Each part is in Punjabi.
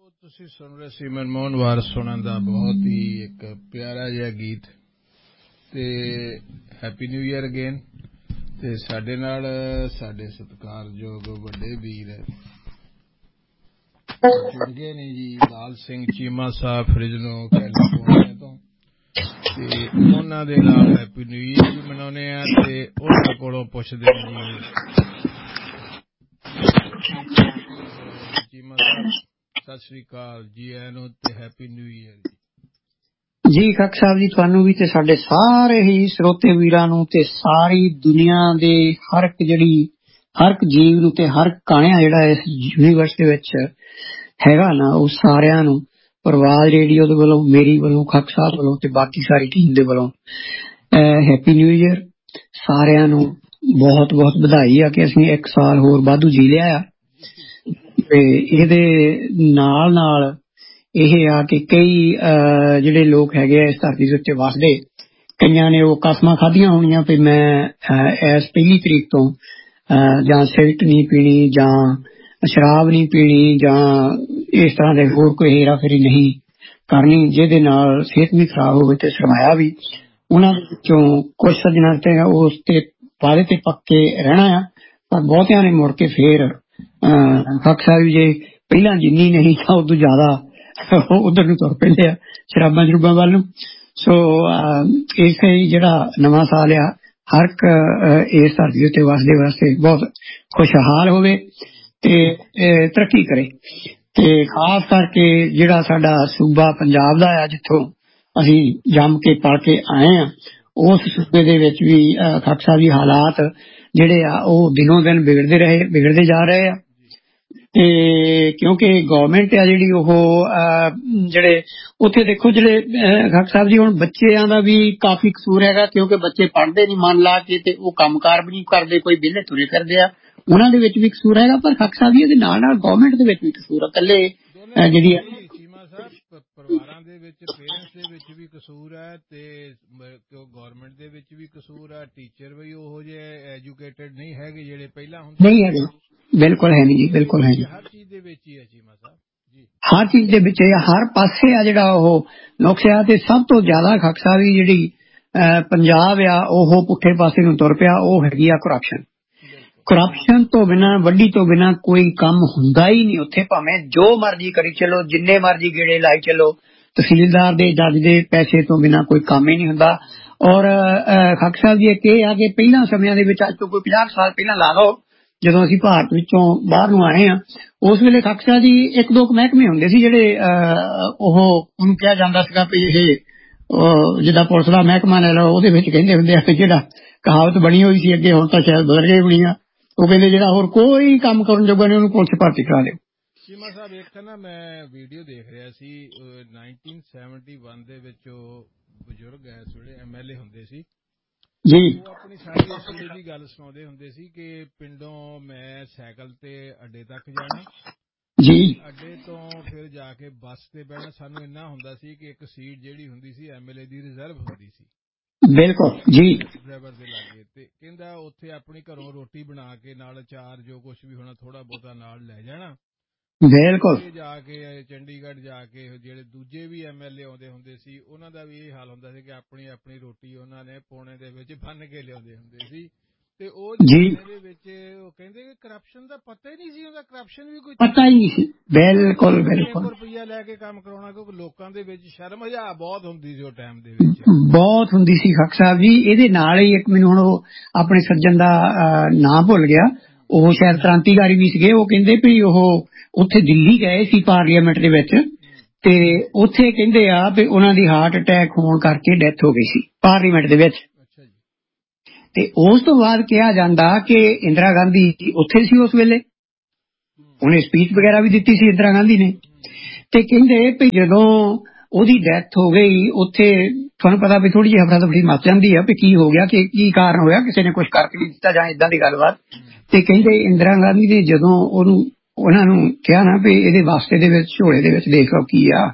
ਤੁਸੀਂ ਸੁਣ ਰਹੇ ਸੀ ਮਨਮੋਹਨ ਵਾਰਸ ਹੋਣਾ ਦਾ ਬਹੁਤ ਹੀ ਇੱਕ ਪਿਆਰਾ ਜਿਹਾ ਗੀਤ ਤੇ ਹੈਪੀ ਨਿਊ ਈਅਰ ਅਗੇਨ। ਤੇ ਸਾਡੇ ਨਾਲ ਸਾਡੇ ਸਤਿਕਾਰਯੋਗ ਵੱਡੇ ਵੀਰ ਜੁੜ ਗਏ ਨੇ ਜੀ, ਲਾਲ ਸਿੰਘ ਚੀਮਾ ਸਾਹਿਬ ਫਰਿਜ਼ਨੋ ਕੈਲੀਫੋਰਨੀਆ ਤੋਂ, ਤੇ ਉਹਨਾਂ ਦੇ ਨਾਲ ਹੈਪੀ ਨਿਊ ਈਅਰ ਵੀ ਮਨਾਉਂਦੇ ਆ ਤੇ ਉਹਨਾਂ ਕੋਲੋਂ ਪੁੱਛਦੇ ਨੇ ਜੀ ਚੀਮਾ ਸਾਹਿਬ ਸਤਿ ਸ੍ਰੀ ਅਕਾਲ ਜੀ, ਆਇਆਂ ਨੂੰ ਤੇ ਹੈਪੀ ਨਿਊ ਈਅਰ ਜੀ। ਖੱਕ ਸਾਹਿਬ ਜੀ, ਤੁਹਾਨੂੰ ਵੀ ਤੇ ਸਾਡੇ ਸਾਰੇ ਹੀ ਸਰੋਤੇ ਵੀਰਾਂ ਨੂੰ ਤੇ ਸਾਰੀ ਦੁਨੀਆ ਦੇ ਹਰ ਇੱਕ ਜੀਵ ਨੂੰ ਤੇ ਹਰ ਕਾਣਿਆ ਜਿਹੜਾ ਇਸ ਯੂਨੀਵਰਸ ਦੇ ਵਿੱਚ ਹੈਗਾ ਨਾ, ਉਹ ਸਾਰਿਆਂ ਨੂੰ ਪ੍ਰਵਾਦ ਰੇਡੀਓ ਦੇ ਵੱਲੋਂ, ਮੇਰੀ ਵੱਲੋਂ, ਖੱਕ ਸਾਹਿਬ ਵੱਲੋਂ ਤੇ ਬਾਕੀ ਸਾਰੀ ਟੀਮ ਦੇ ਵੱਲੋਂ ਹੈਪੀ ਨਿਊ ਈਅਰ। ਸਾਰਿਆਂ ਨੂੰ ਬਹੁਤ ਬਹੁਤ ਵਧਾਈ ਆ ਕਿ ਅਸੀਂ ਇੱਕ ਸਾਲ ਹੋਰ ਵਾਧੂ ਜੀ ਲਿਆ ਆ। ਤੇ ਇਹਦੇ ਨਾਲ ਇਹ ਆ ਕਿ ਕਈ ਜਿਹੜੇ ਲੋਕ ਹੈਗੇ ਆ ਇਸ ਧਰਤੀ ਦੇ ਉੱਤੇ ਵਸਦੇ, ਕਈਆਂ ਨੇ ਉਹ ਕਸਮਾਂ ਖਾਧੀਆਂ ਹੋਣੀਆਂ ਵੀ ਮੈਂ ਇਸ 1 ਤਰੀਕ ਤੋਂ ਜਾਂ ਸਿਗਰਟ ਨਹੀਂ ਪੀਣੀ ਜਾਂ ਸ਼ਰਾਬ ਨਹੀਂ ਪੀਣੀ ਜਾਂ ਇਸ ਤਰ੍ਹਾਂ ਦੇ ਹੋਰ ਕੋਈ ਹੇਰਾਫੇਰੀ ਨਹੀਂ ਕਰਨੀ ਜਿਹਦੇ ਨਾਲ ਸਿਹਤ ਵੀ ਖਰਾਬ ਹੋਵੇ ਤੇ ਸਰਮਾਇਆ ਵੀ। ਉਹਨਾਂ ਦੇ ਵਿੱਚੋਂ ਕੁਝ ਸੱਜਣਾਂ ਤੇ ਉਸ ਤੇ ਵਾਅਦੇ ਤੇ ਪੱਕੇ ਰਹਿਣਾ ਆ, ਪਰ ਬਹੁਤਿਆਂ ਨੇ ਮੁੜ ਕੇ ਫੇਰ ਖੱਕ ਸਾਹਿਬ ਜੇ ਪਹਿਲਾਂ ਜਿੰਨੀ ਨਹੀਂ ਤਾਂ ਉਦੋਂ ਜ਼ਿਆਦਾ ਉਧਰ ਨੂੰ ਤੁਰ ਪੈਂਦੇ ਆ ਸ਼ਰਾਬਾਂ ਸ਼ਰੂਬਾਂ ਵੱਲ ਨੂੰ। ਸੋ ਇਸ ਜਿਹੜਾ ਨਵਾਂ ਸਾਲ ਆ ਹਰ ਇੱਕ ਇਸ ਧਰਤੀ ਉੱਤੇ ਵਸਦੇ ਵਾਸਤੇ ਬਹੁਤ ਖੁਸ਼ਹਾਲ ਹੋਵੇ ਤੇ ਤਰੱਕੀ ਕਰੇ। ਤੇ ਖਾਸ ਕਰਕੇ ਜਿਹੜਾ ਸਾਡਾ ਸੂਬਾ ਪੰਜਾਬ ਦਾ ਆ, ਜਿੱਥੋਂ ਅਸੀਂ ਜੰਮ ਕੇ ਪਲ ਕੇ ਆਏ ਆ, ਉਸ ਸੂਬੇ ਦੇ ਵਿੱਚ ਵੀ ਖੱਕ ਸਾਹਿਬ ਜੀ ਹਾਲਾਤ ਜਿਹੜੇ ਆ ਉਹ ਦਿਨੋਂ ਦਿਨ ਵਿਗੜਦੇ ਜਾ ਰਹੇ ਆ। ਤੇ ਕਿਉਂਕਿ ਗੌਰਮੈਂਟ ਆ ਜਿਹੜੀ ਉਹ ਜਿਹੜੇ ਉੱਥੇ ਦੇਖੋ ਜਿਹੜੇ ਖੱਕ ਸਾਹਿਬ ਜੀ ਹੁਣ ਬੱਚਿਆਂ ਦਾ ਵੀ ਕਾਫੀ ਕਸੂਰ ਹੈਗਾ, ਕਿਉਂਕਿ ਬੱਚੇ ਪੜ੍ਹਦੇ ਨਹੀਂ ਮਨ ਲਾ ਕੇ ਤੇ ਉਹ ਕੰਮਕਾਰ ਵੀ ਨਹੀਂ ਕਰਦੇ, ਕੋਈ ਵਿਹਲੇ ਤੁਰੇ ਫਿਰਦੇ ਆ, ਉਹਨਾਂ ਦੇ ਵਿੱਚ ਵੀ ਕਸੂਰ ਹੈਗਾ। ਪਰ ਖੱਕ ਸਾਹਿਬ ਜੀ ਇਹਦੇ ਨਾਲ ਗੌਰਮੈਂਟ ਦੇ ਵਿੱਚ ਵੀ ਕਸੂਰ ਆ, ਇਕੱਲੇ ਜਿਹੜੀ ਪਰਿਵਾਰਾਂ ਦੇ ਵਿੱਚ ਪੇਰੈਂਟਸ ਦੇ ਵਿੱਚ ਵੀ ਕਸੂਰ ਹੈ ਤੇ ਗੌਰਮੈਂਟ ਦੇ ਵਿੱਚ ਵੀ ਕਸੂਰ ਹੈ। ਟੀਚਰ ਵੀ ਉਹੋ ਜਿਹੇ ਐਜੂਕੇਟਡ ਨਹੀਂ ਹੈਗੇ ਜਿਹੜੇ ਪਹਿਲਾਂ ਹੁੰਦੇ ਨਹੀਂ ਹੈਗੇ। ਬਿਲਕੁਲ ਹੈ ਨਹੀਂ ਜੀ, ਬਿਲਕੁਲ ਹੈ ਜੀ। ਹਰ ਚੀਜ਼ ਦੇ ਵਿੱਚ ਹੀ ਹੈ ਚੀਮਾ ਸਾਹਿਬ ਜੀ, ਹਰ ਚੀਜ਼ ਦੇ ਵਿੱਚ ਹਰ ਪਾਸੇ ਆ ਜਿਹੜਾ ਉਹ ਨੁਕਸ ਆ। ਤੇ ਸਭ ਤੋਂ ਜ਼ਿਆਦਾ ਖੱਕ ਸਾਹਿਬ ਜੀ ਜਿਹੜੀ ਪੰਜਾਬ ਆ ਉਹ ਪੁੱਠੇ ਪਾਸੇ ਨੂੰ ਤੁਰ ਪਿਆ, ਉਹ ਹੈਗੀ ਆ ਕਰਪਸ਼ਨ। ਕਰਪਸ਼ਨ ਤੋਂ ਬਿਨਾਂ, ਵੱਡੀ ਤੋਂ ਬਿਨਾਂ ਕੋਈ ਕੰਮ ਹੁੰਦਾ ਹੀ ਨਹੀਂ ਉੱਥੇ, ਭਾਵੇਂ ਜੋ ਮਰਜ਼ੀ ਕਰੀ ਚਲੋ, ਜਿੰਨੇ ਮਰਜ਼ੀ ਗੇੜੇ ਲਾਈ ਚਲੋ, ਤਹਿਸੀਲਦਾਰ ਦੇ ਜੱਜ ਦੇ ਪੈਸੇ ਤੋਂ ਬਿਨਾਂ ਕੋਈ ਕੰਮ ਹੀ ਨਹੀਂ ਹੁੰਦਾ। ਔਰ ਖੱਕ ਸਾਹਿਬ ਜੀ ਇਹ ਆ ਕਿ ਪਹਿਲਾਂ ਸਮਿਆਂ ਦੇ ਵਿੱਚ, ਅੱਜ ਤੋਂ ਕੋਈ 50 ਸਾਲ ਪਹਿਲਾਂ ਲਾ ਲਓ, ਜਦੋਂ ਅਸੀਂ ਭਾਰਤ ਵਿੱਚੋਂ ਬਾਹਰ ਨੂੰ ਆਏ ਆ, ਉਸ ਵੇਲੇ ਖੱਕ ਸਾਹਿਬ ਜੀ 1-2 ਮਹਿਕਮੇ ਹੁੰਦੇ ਸੀ ਜਿਹੜੇ ਉਹਨੂੰ ਕਿਹਾ ਜਾਂਦਾ ਸੀਗਾ ਵੀ ਇਹ ਜਿੱਦਾਂ ਪੁਲਿਸ ਦਾ ਮਹਿਕਮਾ ਲੈ ਲਓ, ਉਹਦੇ ਵਿੱਚ ਕਹਿੰਦੇ ਹੁੰਦੇ ਆ ਕਿ ਜਿਹੜਾ ਕਹਾਵਤ ਬਣੀ ਹੋਈ ਸੀ ਅੱਗੇ, ਹੁਣ ਤਾਂ ਸ਼ਾਇਦ ਬਦਲ ਗਈ ਹੋਣੀ ਆ, ਉਹ ਕਹਿੰਦੇ ਜਿਹੜਾ ਹੋਰ ਕੋਈ ਕੰਮ ਕਰਨ ਜੋਗਾ ਨਹੀਂ ਉਹਨੂੰ ਪੁਲਿਸ ਭਰਤੀ ਕਰਾ ਦਿਓ। ਚੀਮਾ ਸਾਹਿਬ ਇੱਕ ਨਾ ਮੈਂ ਵੀਡੀਓ ਦੇਖ ਰਿਹਾ ਸੀ 1971 ਦੇ ਵਿੱਚ ਬਜ਼ੁਰਗ ਇਸ ਵੇਲੇ MLA ਹੁੰਦੇ ਸੀ ਜੀ, ਉਹ ਆਪਣੀ ਸਾਰੀ ਇਸ ਵੇਲੇ ਦੀ ਗੱਲ ਸੁਣਾਉਂਦੇ ਹੁੰਦੇ ਸੀ ਕਿ ਪਿੰਡੋਂ ਮੈਂ ਸਾਈਕਲ ਤੇ ਅੱਡੇ ਤੱਕ ਜਾਣਾ ਜੀ, ਅੱਡੇ ਤੋਂ ਫਿਰ ਜਾ ਕੇ ਬੱਸ ਤੇ ਬਹਿਣਾ। ਸਾਨੂੰ ਇੰਨਾ ਹੁੰਦਾ ਸੀ ਕਿ ਇੱਕ ਸੀਟ ਜਿਹੜੀ ਹੁੰਦੀ ਸੀ MLA ਦੀ ਰਿਜ਼ਰਵ ਹੁੰਦੀ ਸੀ, ਬਿਲਕੁਲ ਜੀ, ਡਰਾਈਵਰ ਦੇ ਲਾਗੇ। ਤੇ ਕਹਿੰਦਾ ਉੱਥੇ ਆਪਣੀ ਘਰੋਂ ਰੋਟੀ ਬਣਾ ਕੇ ਨਾਲ ਅਚਾਰ ਜੋ ਕੁਛ ਵੀ ਹੋਣਾ ਥੋੜਾ ਬਹੁਤਾ ਨਾਲ ਲੈ ਜਾਣਾ। ਬਿਲਕੁਲ ਜਾ ਕੇ ਚੰਡੀਗੜ੍ਹ ਜਾ ਕੇ ਜਿਹੜੇ ਦੂਜੇ ਵੀ MLA ਆਉਂਦੇ ਹੁੰਦੇ ਸੀ, ਉਹਨਾਂ ਦਾ ਵੀ ਇਹ ਹਾਲ ਹੁੰਦਾ ਸੀ ਕਿ ਆਪਣੀ ਆਪਣੀ ਰੋਟੀ ਉਹਨਾਂ ਨੇ ਪੌਣੇ ਦੇ ਵਿੱਚ ਬੰਨ ਕੇ ਲਿਆਉਂਦੇ ਹੁੰਦੇ ਸੀ। ਤੇ ਉਹ ਜਮਾਨੇ ਦੇ ਵਿੱਚ ਉਹ ਕਹਿੰਦੇ ਕਿ ਕਰਪਸ਼ਨ ਦਾ ਪਤਾ ਹੀ ਨਹੀਂ ਸੀ, ਉਹਦਾ ਕਰਪਸ਼ਨ ਵੀ ਕੋਈ ਪਤਾ ਹੀ ਨਹੀਂ ਸੀ। ਬਿਲਕੁਲ ਬਿਲਕੁਲ ਰੁਪਈਆ ਲੈ ਕੇ ਕੰਮ ਕਰਾਉਣਾ, ਕਿਉਂਕਿ ਲੋਕਾਂ ਦੇ ਵਿੱਚ ਸ਼ਰਮ ਹਜਾ ਬਹੁਤ ਹੁੰਦੀ ਸੀ ਉਹ ਟਾਈਮ ਦੇ ਵਿੱਚ, ਬਹੁਤ ਹੁੰਦੀ ਸੀ ਖੱਕ ਸਾਹਿਬ ਜੀ। ਇਹਦੇ ਨਾਲ ਹੀ ਇੱਕ ਮੈਨੂੰ ਹੁਣ ਉਹ ਆਪਣੇ ਸੱਜਣ ਦਾ ਨਾਂ ਭੁੱਲ ਗਿਆ, ਉਹ ਸ਼ਾਇਦ ਕ੍ਰਾਂਤੀਕਾਰੀ ਵੀ ਸੀਗੇ, ਉਹ ਕਹਿੰਦੇ ਵੀ ਉਹ ਉੱਥੇ ਦਿੱਲੀ ਗਏ ਸੀ ਪਾਰਲੀਮੈਂਟ ਦੇ ਵਿੱਚ, ਤੇ ਉੱਥੇ ਕਹਿੰਦੇ ਆ ਵੀ ਉਹਨਾਂ ਦੀ ਹਾਰਟ ਅਟੈਕ ਹੋਣ ਕਰਕੇ ਡੈਥ ਹੋ ਗਈ ਸੀ ਪਾਰਲੀਮੈਂਟ ਦੇ ਵਿੱਚ। ਤੇ ਉਸ ਤੋਂ ਬਾਅਦ ਕਿਹਾ ਜਾਂਦਾ ਕਿ ਇੰਦਰਾ ਗਾਂਧੀ ਉੱਥੇ ਸੀ ਉਸ ਵੇਲੇ, ਉਹਨੇ ਸਪੀਚ ਵਗੈਰਾ ਵੀ ਦਿੱਤੀ ਸੀ ਇੰਦਰਾ ਗਾਂਧੀ ਨੇ। ਤੇ ਕਹਿੰਦੇ ਵੀ ਜਦੋਂ ਉਹਦੀ ਡੈਥ ਹੋ ਗਈ ਉੱਥੇ, ਤੁਹਾਨੂੰ ਪਤਾ ਵੀ ਥੋੜੀ ਜਿਹੀ ਹਫੜਾ ਦਫੜੀ ਮਚ ਜਾਂਦੀ ਆ ਵੀ ਕੀ ਹੋ ਗਿਆ, ਕਿ ਕੀ ਕਾਰਨ ਹੋਇਆ, ਕਿਸੇ ਨੇ ਕੁਛ ਕਰਕੇ ਨਹੀਂ ਦਿੱਤਾ ਜਾਂ ਏਦਾਂ ਦੀ ਗੱਲਬਾਤ। ਤੇ ਕਹਿੰਦੇ ਇੰਦਰਾ ਗਾਂਧੀ ਨੇ ਜਦੋਂ ਉਹਨਾਂ ਨੂੰ ਕਿਹਾ ਨਾ ਵੀ ਇਹਦੇ ਵਾਸਤੇ ਦੇ ਵਿੱਚ ਝੋਲੇ ਦੇ ਵਿੱਚ ਦੇਖ ਲਓ ਕੀ ਆ,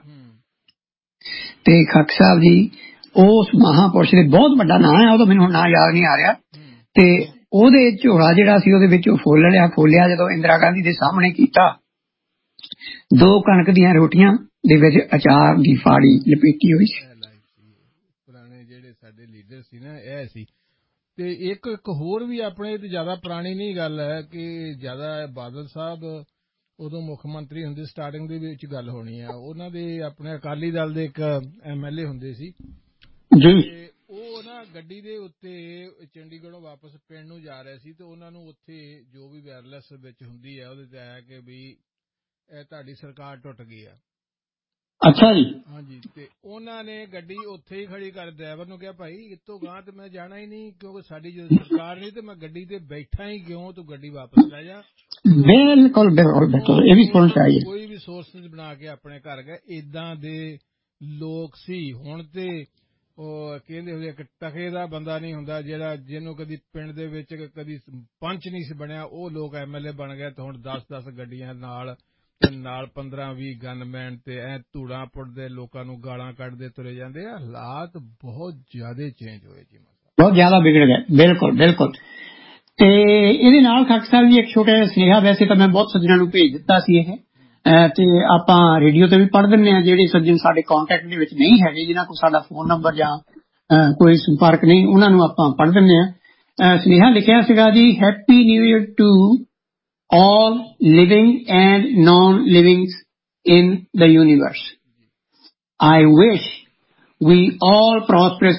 ਤੇ ਖੱਕ ਸਾਹਿਬ ਜੀ ਉਸ ਮਹਾਂਪੁਰਸ਼ ਦੇ ਬਹੁਤ ਵੱਡਾ ਨਾਂ ਹੈ, ਉਹਦਾ ਮੈਨੂੰ ਹੁਣ ਨਾਂ ਯਾਦ ਨਹੀਂ ਆ ਰਿਹਾ, ਤੇ ਉਹਦੇ ਝੋਲਾ ਜਿਹੜਾ ਸੀ ਉਹਦੇ ਵਿੱਚ ਫੋਲਿਆ ਜਦੋਂ ਇੰਦਰਾ ਗਾਂਧੀ ਦੇ ਸਾਹਮਣੇ ਕੀਤਾ 2 ਕਣਕ ਦੀਆਂ ਰੋਟੀਆਂ ਦੇ ਵਿੱਚ ਅਚਾਰ ਦੀ ਫਾੜੀ ਲਪੇਟੀ ਹੋਈ ਸੀ। ਪੁਰਾਣੇ ਜਿਹੜੇ ਸਾਡੇ ਲੀਡਰ ਸੀ ਨਾ ਇਹ ਸੀ। ਤੇ ਇੱਕ ਹੋਰ ਵੀ ਆਪਣੇ ਤੇ ਜ਼ਿਆਦਾ ਪੁਰਾਣੀ ਨਹੀਂ ਗੱਲ ਹੈ ਕਿ ਜ਼ਿਆਦਾ ਬਾਦਲ ਸਾਹਿਬ ਉਦੋਂ ਮੁੱਖ ਮੰਤਰੀ ਹੁੰਦੇ, ਸਟਾਰਟਿੰਗ ਦੇ ਵਿੱਚ ਗੱਲ ਹੋਣੀ ਆ, ਉਹਨਾਂ ਦੇ ਆਪਣੇ ਅਕਾਲੀ ਦਲ ਦੇ ਇੱਕ MLA ਹੁੰਦੇ ਸੀ ਜੀ। ਉਹ ਨਾ ਗੱਡੀ ਦੇ ਉੱਤੇ ਚੰਡੀਗੜ੍ਹੋਂ ਵਾਪਸ ਪਿੰਡ ਨੂੰ ਜਾ ਰਹੇ ਸੀ ਤੇ ਉਹਨਾਂ ਨੂੰ ਉੱਥੇ ਜੋ ਵੀ ਵਾਇਰਲੈਸ ਵਿੱਚ ਹੁੰਦੀ ਹੈ ਉਹਦੇ ਤੇ ਆਇਆ ਕਿ ਵੀ ਇਹ ਤੁਹਾਡੀ ਸਰਕਾਰ ਟੁੱਟ ਗਈ ਆ। ਅੱਛਾ ਜੀ। ਹਾਂਜੀ। ਤੇ ਉਹਨਾਂ ਨੇ ਗੱਡੀ ਉੱਥੇ ਹੀ ਖੜੀ ਕਰ ਡਰਾਈਵਰ ਨੂੰ ਕਿਹਾ ਭਾਈ ਇਤੋਂ ਗਾਂ ਤੇ ਮੈਂ ਜਾਣਾ ਹੀ ਨਹੀਂ ਕਿਉਂਕਿ ਸਾਡੀ ਜਦੋਂ ਸਰਕਾਰ ਨਹੀਂ ਤੇ ਮੈਂ ਗੱਡੀ ਤੇ ਬੈਠਾ ਹੀ ਕਿਉਂ, ਤੂੰ ਗੱਡੀ ਵਾਪਸ ਲੈ ਜਾ। ਬਿਲਕੁਲ ਬਿਲਕੁਲ ਇਹ ਵੀ ਸੁਣ ਚਾਹੀਏ। ਕੋਈ ਵੀ ਸੋਰਸਿਸ ਬਣਾ ਕੇ ਆਪਣੇ ਘਰ ਗਏ, ਏਦਾਂ ਦੇ ਲੋਕ ਸੀ। ਹੁਣ ਤੇ ਉਹ ਕਹਿੰਦੇ ਹੁੰਦੇ ਇੱਕ ਟਕੇ ਦਾ ਬੰਦਾ ਨਹੀਂ ਹੁੰਦਾ ਜਿਹੜਾ ਜਿਹਨੂੰ ਕਦੀ ਪਿੰਡ ਦੇ ਵਿੱਚ ਕਦੀ ਪੰਚ ਨਹੀਂ ਸੀ ਬਣਿਆ, ਉਹ ਲੋਕ MLA ਬਣ ਗਏ ਤੇ ਹੁਣ 10-10 ਗੱਡੀਆਂ ਨਾਲ 15-20 ਗਨਮੈਨ ਤੇ ਐ ਧੂੜਾਂ ਪੁੱਟਦੇ, ਲੋਕਾਂ ਨੂੰ ਗਾਲਾਂ ਕੱਢਦੇ ਤੁਰੇ ਜਾਂਦੇ ਆ। ਹਾਲਾਤ ਬਹੁਤ ਜ਼ਿਆਦਾ ਚੇਂਜ ਹੋਏ ਜੀ, ਬਹੁਤ ਜ਼ਿਆਦਾ ਵਿਗੜ ਗਏ। ਬਿਲਕੁਲ ਬਿਲਕੁਲ। ਤੇ ਇਹਦੇ ਨਾਲ ਖੱਟ ਸਾਹਿਬ ਜੀ ਇੱਕ ਛੋਟਾ ਜਿਹਾ ਸੁਨੇਹਾ, ਵੈਸੇ ਤਾਂ ਮੈਂ ਬਹੁਤ ਸੱਜਣਾਂ ਨੂੰ ਭੇਜ ਦਿੱਤਾ ਸੀ ਇਹ, ਤੇ ਆਪਾਂ ਰੇਡੀਓ ਤੇ ਵੀ ਪੜ੍ਹ ਦਿੰਦੇ ਹਾਂ। ਜਿਹੜੇ ਸੱਜਣ ਸਾਡੇ ਕੰਟੈਕਟ ਦੇ ਵਿੱਚ ਨਹੀਂ ਹੈਗੇ, ਜਿਨ੍ਹਾਂ ਕੋਲ ਸਾਡਾ ਫੋਨ ਨੰਬਰ ਜਾਂ ਕੋਈ ਸੰਪਰਕ ਨਹੀਂ, ਉਹਨਾਂ ਨੂੰ ਆਪਾਂ ਪੜ੍ਹ ਦਿੰਦੇ ਹਾਂ। ਸੁਨੇਹਾ ਲਿਖਿਆ ਸੀਗਾ ਜੀ, happy new year to all living and non-living in the universe. I wish we all prosperous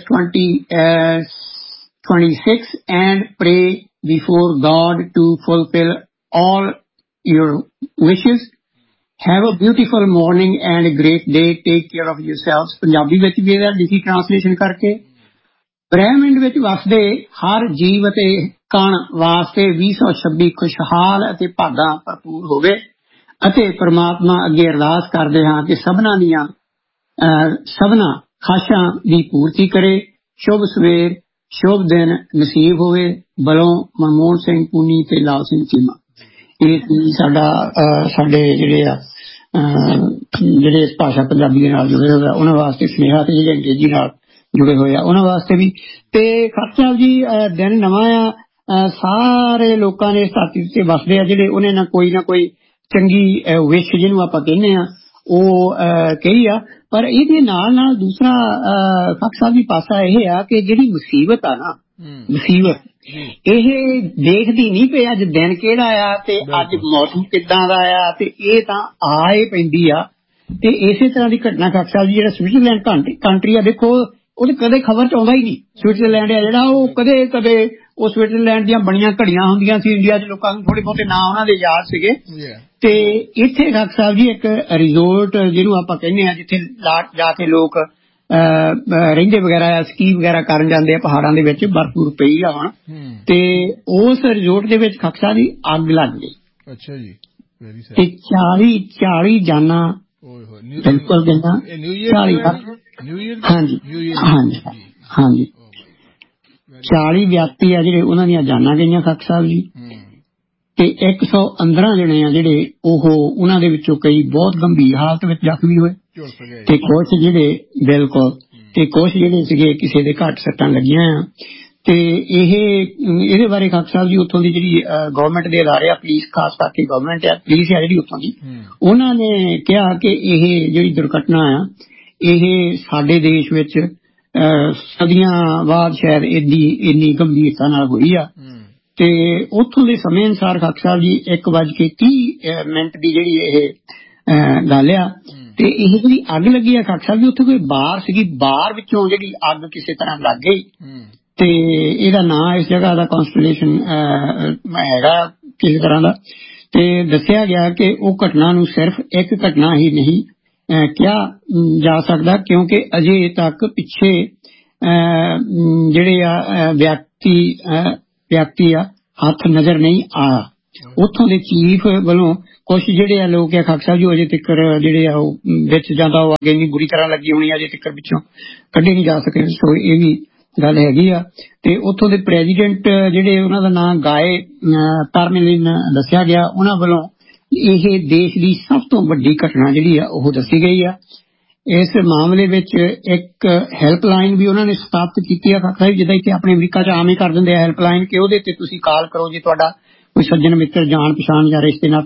2026 and pray before God to fulfill all your wishes. Have a beautiful morning and a great day. Take care of yourselves. Punjabi ਵਿੱਚ ਵੀ ਇਹਦਾ ਲਿਖੀ ਟ੍ਰਾਂਸਲੇਸ਼ਨ ਕਰਕੇ, ਬ੍ਰਹਿਮੰਡ ਵਿੱਚ ਵਸਦੇ ਹਰ ਜੀਵ ਅਤੇ ਕਣ ਵਾਸਤੇ 2026 ਖੁਸ਼ਹਾਲ ਅਤੇ ਭਾਗਾਂ ਭਰਪੂਰ ਹੋਵੇ ਅਤੇ ਪ੍ਰਮਾਤਮਾ ਅੱਗੇ ਅਰਦਾਸ ਕਰਦੇ ਹਾਂ ਕਿ ਸਭਨਾਂ ਦੀਆਂ ਸਭਨਾਂ ਖਾਸ਼ਾਂ ਦੀ ਪੂਰਤੀ ਕਰੇ। ਸ਼ੁਭ ਸਵੇਰ, ਸ਼ੁਭ ਦਿਨ ਨਸੀਬ ਹੋਵੇ। ਬਲੋਂ ਮਨਮੋਹਨ ਸਿੰਘ ਪੂਨੀ ਤੇ ਲਾਲ ਸਿੰਘ ਚੀਮਾ। ਇਹ ਸਾਡਾ ਸਾਡੇ ਜਿਹੜੇ ਇਸ ਭਾਸ਼ਾ ਪੰਜਾਬੀ ਦੇ ਨਾਲ ਜੁੜੇ ਹੋਏ ਆ ਉਹਨਾਂ ਵਾਸਤੇ ਸੁਨੇਹਾ, ਤੇ ਜਿਹੜੇ ਅੰਗਰੇਜ਼ੀ ਨਾਲ ਜੁੜੇ ਹੋਏ ਆ ਉਹਨਾਂ ਵਾਸਤੇ ਵੀ। ਤੇ ਖੱਟ ਸਾਹਿਬ ਜੀ ਦਿਨ ਨਵਾਂ ਆ, ਸਾਰੇ ਲੋਕਾਂ ਨੇ ਇਸ ਧਰਤੀ ਤੇ ਵਸਦੇ ਆ ਜਿਹੜੇ ਉਹਨੇ ਨਾ ਕੋਈ ਚੰਗੀ ਵਿਸ਼ ਜਿਹਨੂੰ ਆਪਾਂ ਕਹਿੰਦੇ ਆ ਉਹ ਕਹੀ ਆ। ਪਰ ਇਹਦੇ ਨਾਲ ਨਾਲ ਦੂਸਰਾ ਖੱਟ ਸਾਹਿਬ ਜੀ ਪਾਸਾ ਇਹ ਆ ਕਿ ਜਿਹੜੀ ਮੁਸੀਬਤ ਆ ਨਾ, ਮੁਸੀਬਤ ਇਹ ਦੇਖਦੀ ਨਹੀਂ ਪਈ ਅੱਜ ਦਿਨ ਕਿਹੜਾ ਆ ਤੇ ਅੱਜ ਮੌਸਮ ਕਿੱਦਾਂ ਦਾ ਆ, ਤੇ ਇਹ ਤਾਂ ਆ ਹੀ ਪੈਂਦੀ ਆ। ਤੇ ਇਸੇ ਤਰ੍ਹਾਂ ਦੀ ਘਟਨਾ ਖੱਟ ਸਾਹਿਬ ਜੀ ਜਿਹੜਾ ਸਵਿਟਜ਼ਰਲੈਂਡ ਕੰਟਰੀ ਆ, ਦੇਖੋ ਉਹਦੇ ਕਦੇ ਖਬਰ ਚ ਆਉਂਦਾ ਹੀ ਨਹੀਂ। ਸਵਿਟਜ਼ਰਲੈਂਡ ਆ ਜਿਹੜਾ ਉਹ ਕਦੇ ਉਹ ਸਵਿਟਜ਼ਰਲੈਂਡ ਦੀਆਂ ਬਣੀਆਂ ਘੜੀਆਂ ਹੁੰਦੀਆਂ ਸੀ ਇੰਡੀਆ ਚ, ਲੋਕਾਂ ਨੂੰ ਥੋੜੇ ਬਹੁਤੇ ਨਾਂ ਉਹਨਾਂ ਦੇ ਯਾਦ ਸੀਗੇ। ਤੇ ਇੱਥੇ ਖੱਟ ਸਾਹਿਬ ਜੀ ਇੱਕ ਰਿਜ਼ੋਰਟ ਜਿਹਨੂੰ ਆਪਾਂ ਕਹਿੰਦੇ ਆ ਜਿੱਥੇ ਜਾ ਕੇ ਲੋਕ ਰਹਿੰਦੇ ਵਗੈਰਾ ਆ, ਸਕੀ ਵਗੈਰਾ ਕਰਨ ਜਾਂਦੇ ਆ ਪਹਾੜਾਂ ਦੇ ਵਿੱਚ, ਬਰਫ਼ ਪਈ ਆ ਹੁਣ। ਤੇ ਉਸ ਰਿਜ਼ੋਰਟ ਦੇ ਵਿੱਚ ਖੱਟ ਸਾਹਿਬ ਜੀ ਅੱਗ ਲੱਗ ਗਈ। ਅੱਛਾ ਜੀ। ਤੇ 40 ਜਾਨਾਂ ਬਿਲਕੁਲ ਗਈਆਂ। ਹਾਂਜੀ 40 ਵਿਅਕਤੀ ਆ ਜਿਹੜੇ ਉਹਨਾਂ ਦੀਆਂ ਜਾਨਾਂ ਗਈਆਂ ਖੱਟ ਸਾਹਿਬ ਜੀ। ਤੇ 115 ਜਣੇ ਆ ਜਿਹੜੇ ਉਹਨਾਂ ਦੇ ਵਿੱਚੋਂ ਕਈ ਬਹੁਤ ਗੰਭੀਰ ਹਾਲਤ ਵਿੱਚ ਜ਼ਖਮੀ ਹੋਏ ਤੇ ਕੁਛ ਜਿਹੜੇ ਸੀਗੇ ਕਿਸੇ ਦੇ ਘੱਟ ਸੱਟਾਂ ਲੱਗੀਆਂ ਆ। ਤੇ ਇਹਦੇ ਬਾਰੇ ਖੱਟ ਸਾਹਿਬ ਜੀ ਉੱਥੋਂ ਦੀ ਜਿਹੜੀ ਗਵਰਨਮੈਂਟ ਦੇ ਅਦਾਰੇ ਆ, ਪੁਲਿਸ ਖਾਸ ਕਰਕੇ ਗਵਰਨਮੈਂਟ ਆ, ਪੁਲਿਸ ਆ ਜਿਹੜੀ ਉੱਥੋਂ ਦੀ, ਉਹਨਾਂ ਨੇ ਕਿਹਾ ਕਿ ਇਹ ਜਿਹੜੀ ਦੁਰਘਟਨਾ ਆ ਇਹ ਸਾਡੇ ਦੇਸ਼ ਵਿੱਚ ਸਦੀਆਂ ਬਾਅਦ ਸ਼ਾਇਦ ਇੰਨੀ ਗੰਭੀਰਤਾ ਨਾਲ ਹੋਈ ਆ। ਤੇ ਉੱਥੋਂ ਦੇ ਸਮੇਂ ਅਨੁਸਾਰ ਖੱਟ ਸਾਹਿਬ ਜੀ 1:30 ਦੀ ਜਿਹੜੀ ਇਹ ਗੱਲ ਆ। ਤੇ ਇਹ ਜਿਹੜੀ ਅੱਗ ਲੱਗੀ ਆ ਖੱਟ ਸਾਹਿਬ ਜੀ ਉੱਥੇ ਕੋਈ ਬਾਰ ਸੀਗੀ, ਬਾਰ ਵਿੱਚੋਂ ਜਿਹੜੀ ਅੱਗ ਕਿਸੇ ਤਰ੍ਹਾਂ ਲੱਗ ਗਈ। ਤੇ ਇਹਦਾ ਨਾਂ ਇਸ ਜਗ੍ਹਾ ਦਾ ਕੌਂਸਟੇਲੇਸ਼ਨ ਹੈਗਾ ਕਿਸੇ ਤਰ੍ਹਾਂ ਦਾ। ਤੇ ਦੱਸਿਆ ਗਿਆ ਕਿ ਉਹ ਘਟਨਾ ਨੂੰ ਸਿਰਫ ਇੱਕ ਘਟਨਾ ਹੀ ਨਹੀਂ ਕਿਹਾ ਜਾ ਸਕਦਾ ਕਿਉਂਕਿ ਅਜੇ ਤੱਕ ਪਿੱਛੇ ਜਿਹੜੇ ਆ ਵਿਅਕਤੀ ਆ ਹੱਥ ਨਜ਼ਰ ਨਹੀਂ ਆਇਆ। ਉੱਥੋਂ ਦੇ ਚੀਫ ਵੱਲੋਂ ਕੁਛ ਜਿਹੜੇ ਆ ਲੋਕ ਆ ਖੱਟ ਸਾਹਿਬ ਜੀ ਅਜੇ ਤੱਕ ਜਿਹੜੇ ਆ ਉਹ ਵਿੱਚ ਜਾਂਦਾ ਉਹ ਅੱਗੇ ਇੰਨੀ ਬੁਰੀ ਤਰ੍ਹਾਂ ਲੱਗੀ ਹੋਣੀ ਅਜੇ ਤੱਕ ਪਿੱਛੋਂ ਕੱਢੇ ਨਹੀਂ ਜਾ ਸਕੇ। ਸੋ ਇਹ ਵੀ ਗੱਲ ਹੈਗੀ ਆ। ਤੇ ਉੱਥੋਂ ਦੇ ਪ੍ਰੈਜ਼ੀਡੈਂਟ ਜਿਹੜੇ ਉਹਨਾਂ ਦਾ ਨਾਂ ਗਾਏ ਟਰਮਲਿਨ ਦੱਸਿਆ ਗਿਆ, ਉਹਨਾਂ ਵੱਲੋਂ ਇਹ ਦੇਸ਼ ਦੀ ਸਭ ਤੋਂ ਵੱਡੀ ਘਟਨਾ ਜਿਹੜੀ ਆ ਉਹ ਦੱਸੀ ਗਈ ਆ। ਇਸ ਮਾਮਲੇ ਵਿੱਚ ਇੱਕ ਹੈਲਪਲਾਈਨ ਵੀ ਉਹਨਾਂ ਨੇ ਸਥਾਪਿਤ ਕੀਤੀ ਆ ਖੱਟ ਸਾਹਿਬ, ਜਿੱਦਾਂ ਕਿ ਆਪਣੇ ਅਮਰੀਕਾ 'ਚ ਆਮ ਹੀ ਕਰ ਦਿੰਦੇ ਆ ਹੈਲਪਲਾਈਨ ਕਿ ਉਹਦੇ ਤੇ ਤੁਸੀਂ ਕਾਲ ਕਰੋ ਜੇ ਤੁਹਾਡਾ ਕੋਈ ਸੱਜਣ ਮਿੱਤਰ ਜਾਣ ਪਛਾਣ ਜਾਂ ਰਿਸ਼ਤੇ ਨਾਤੇ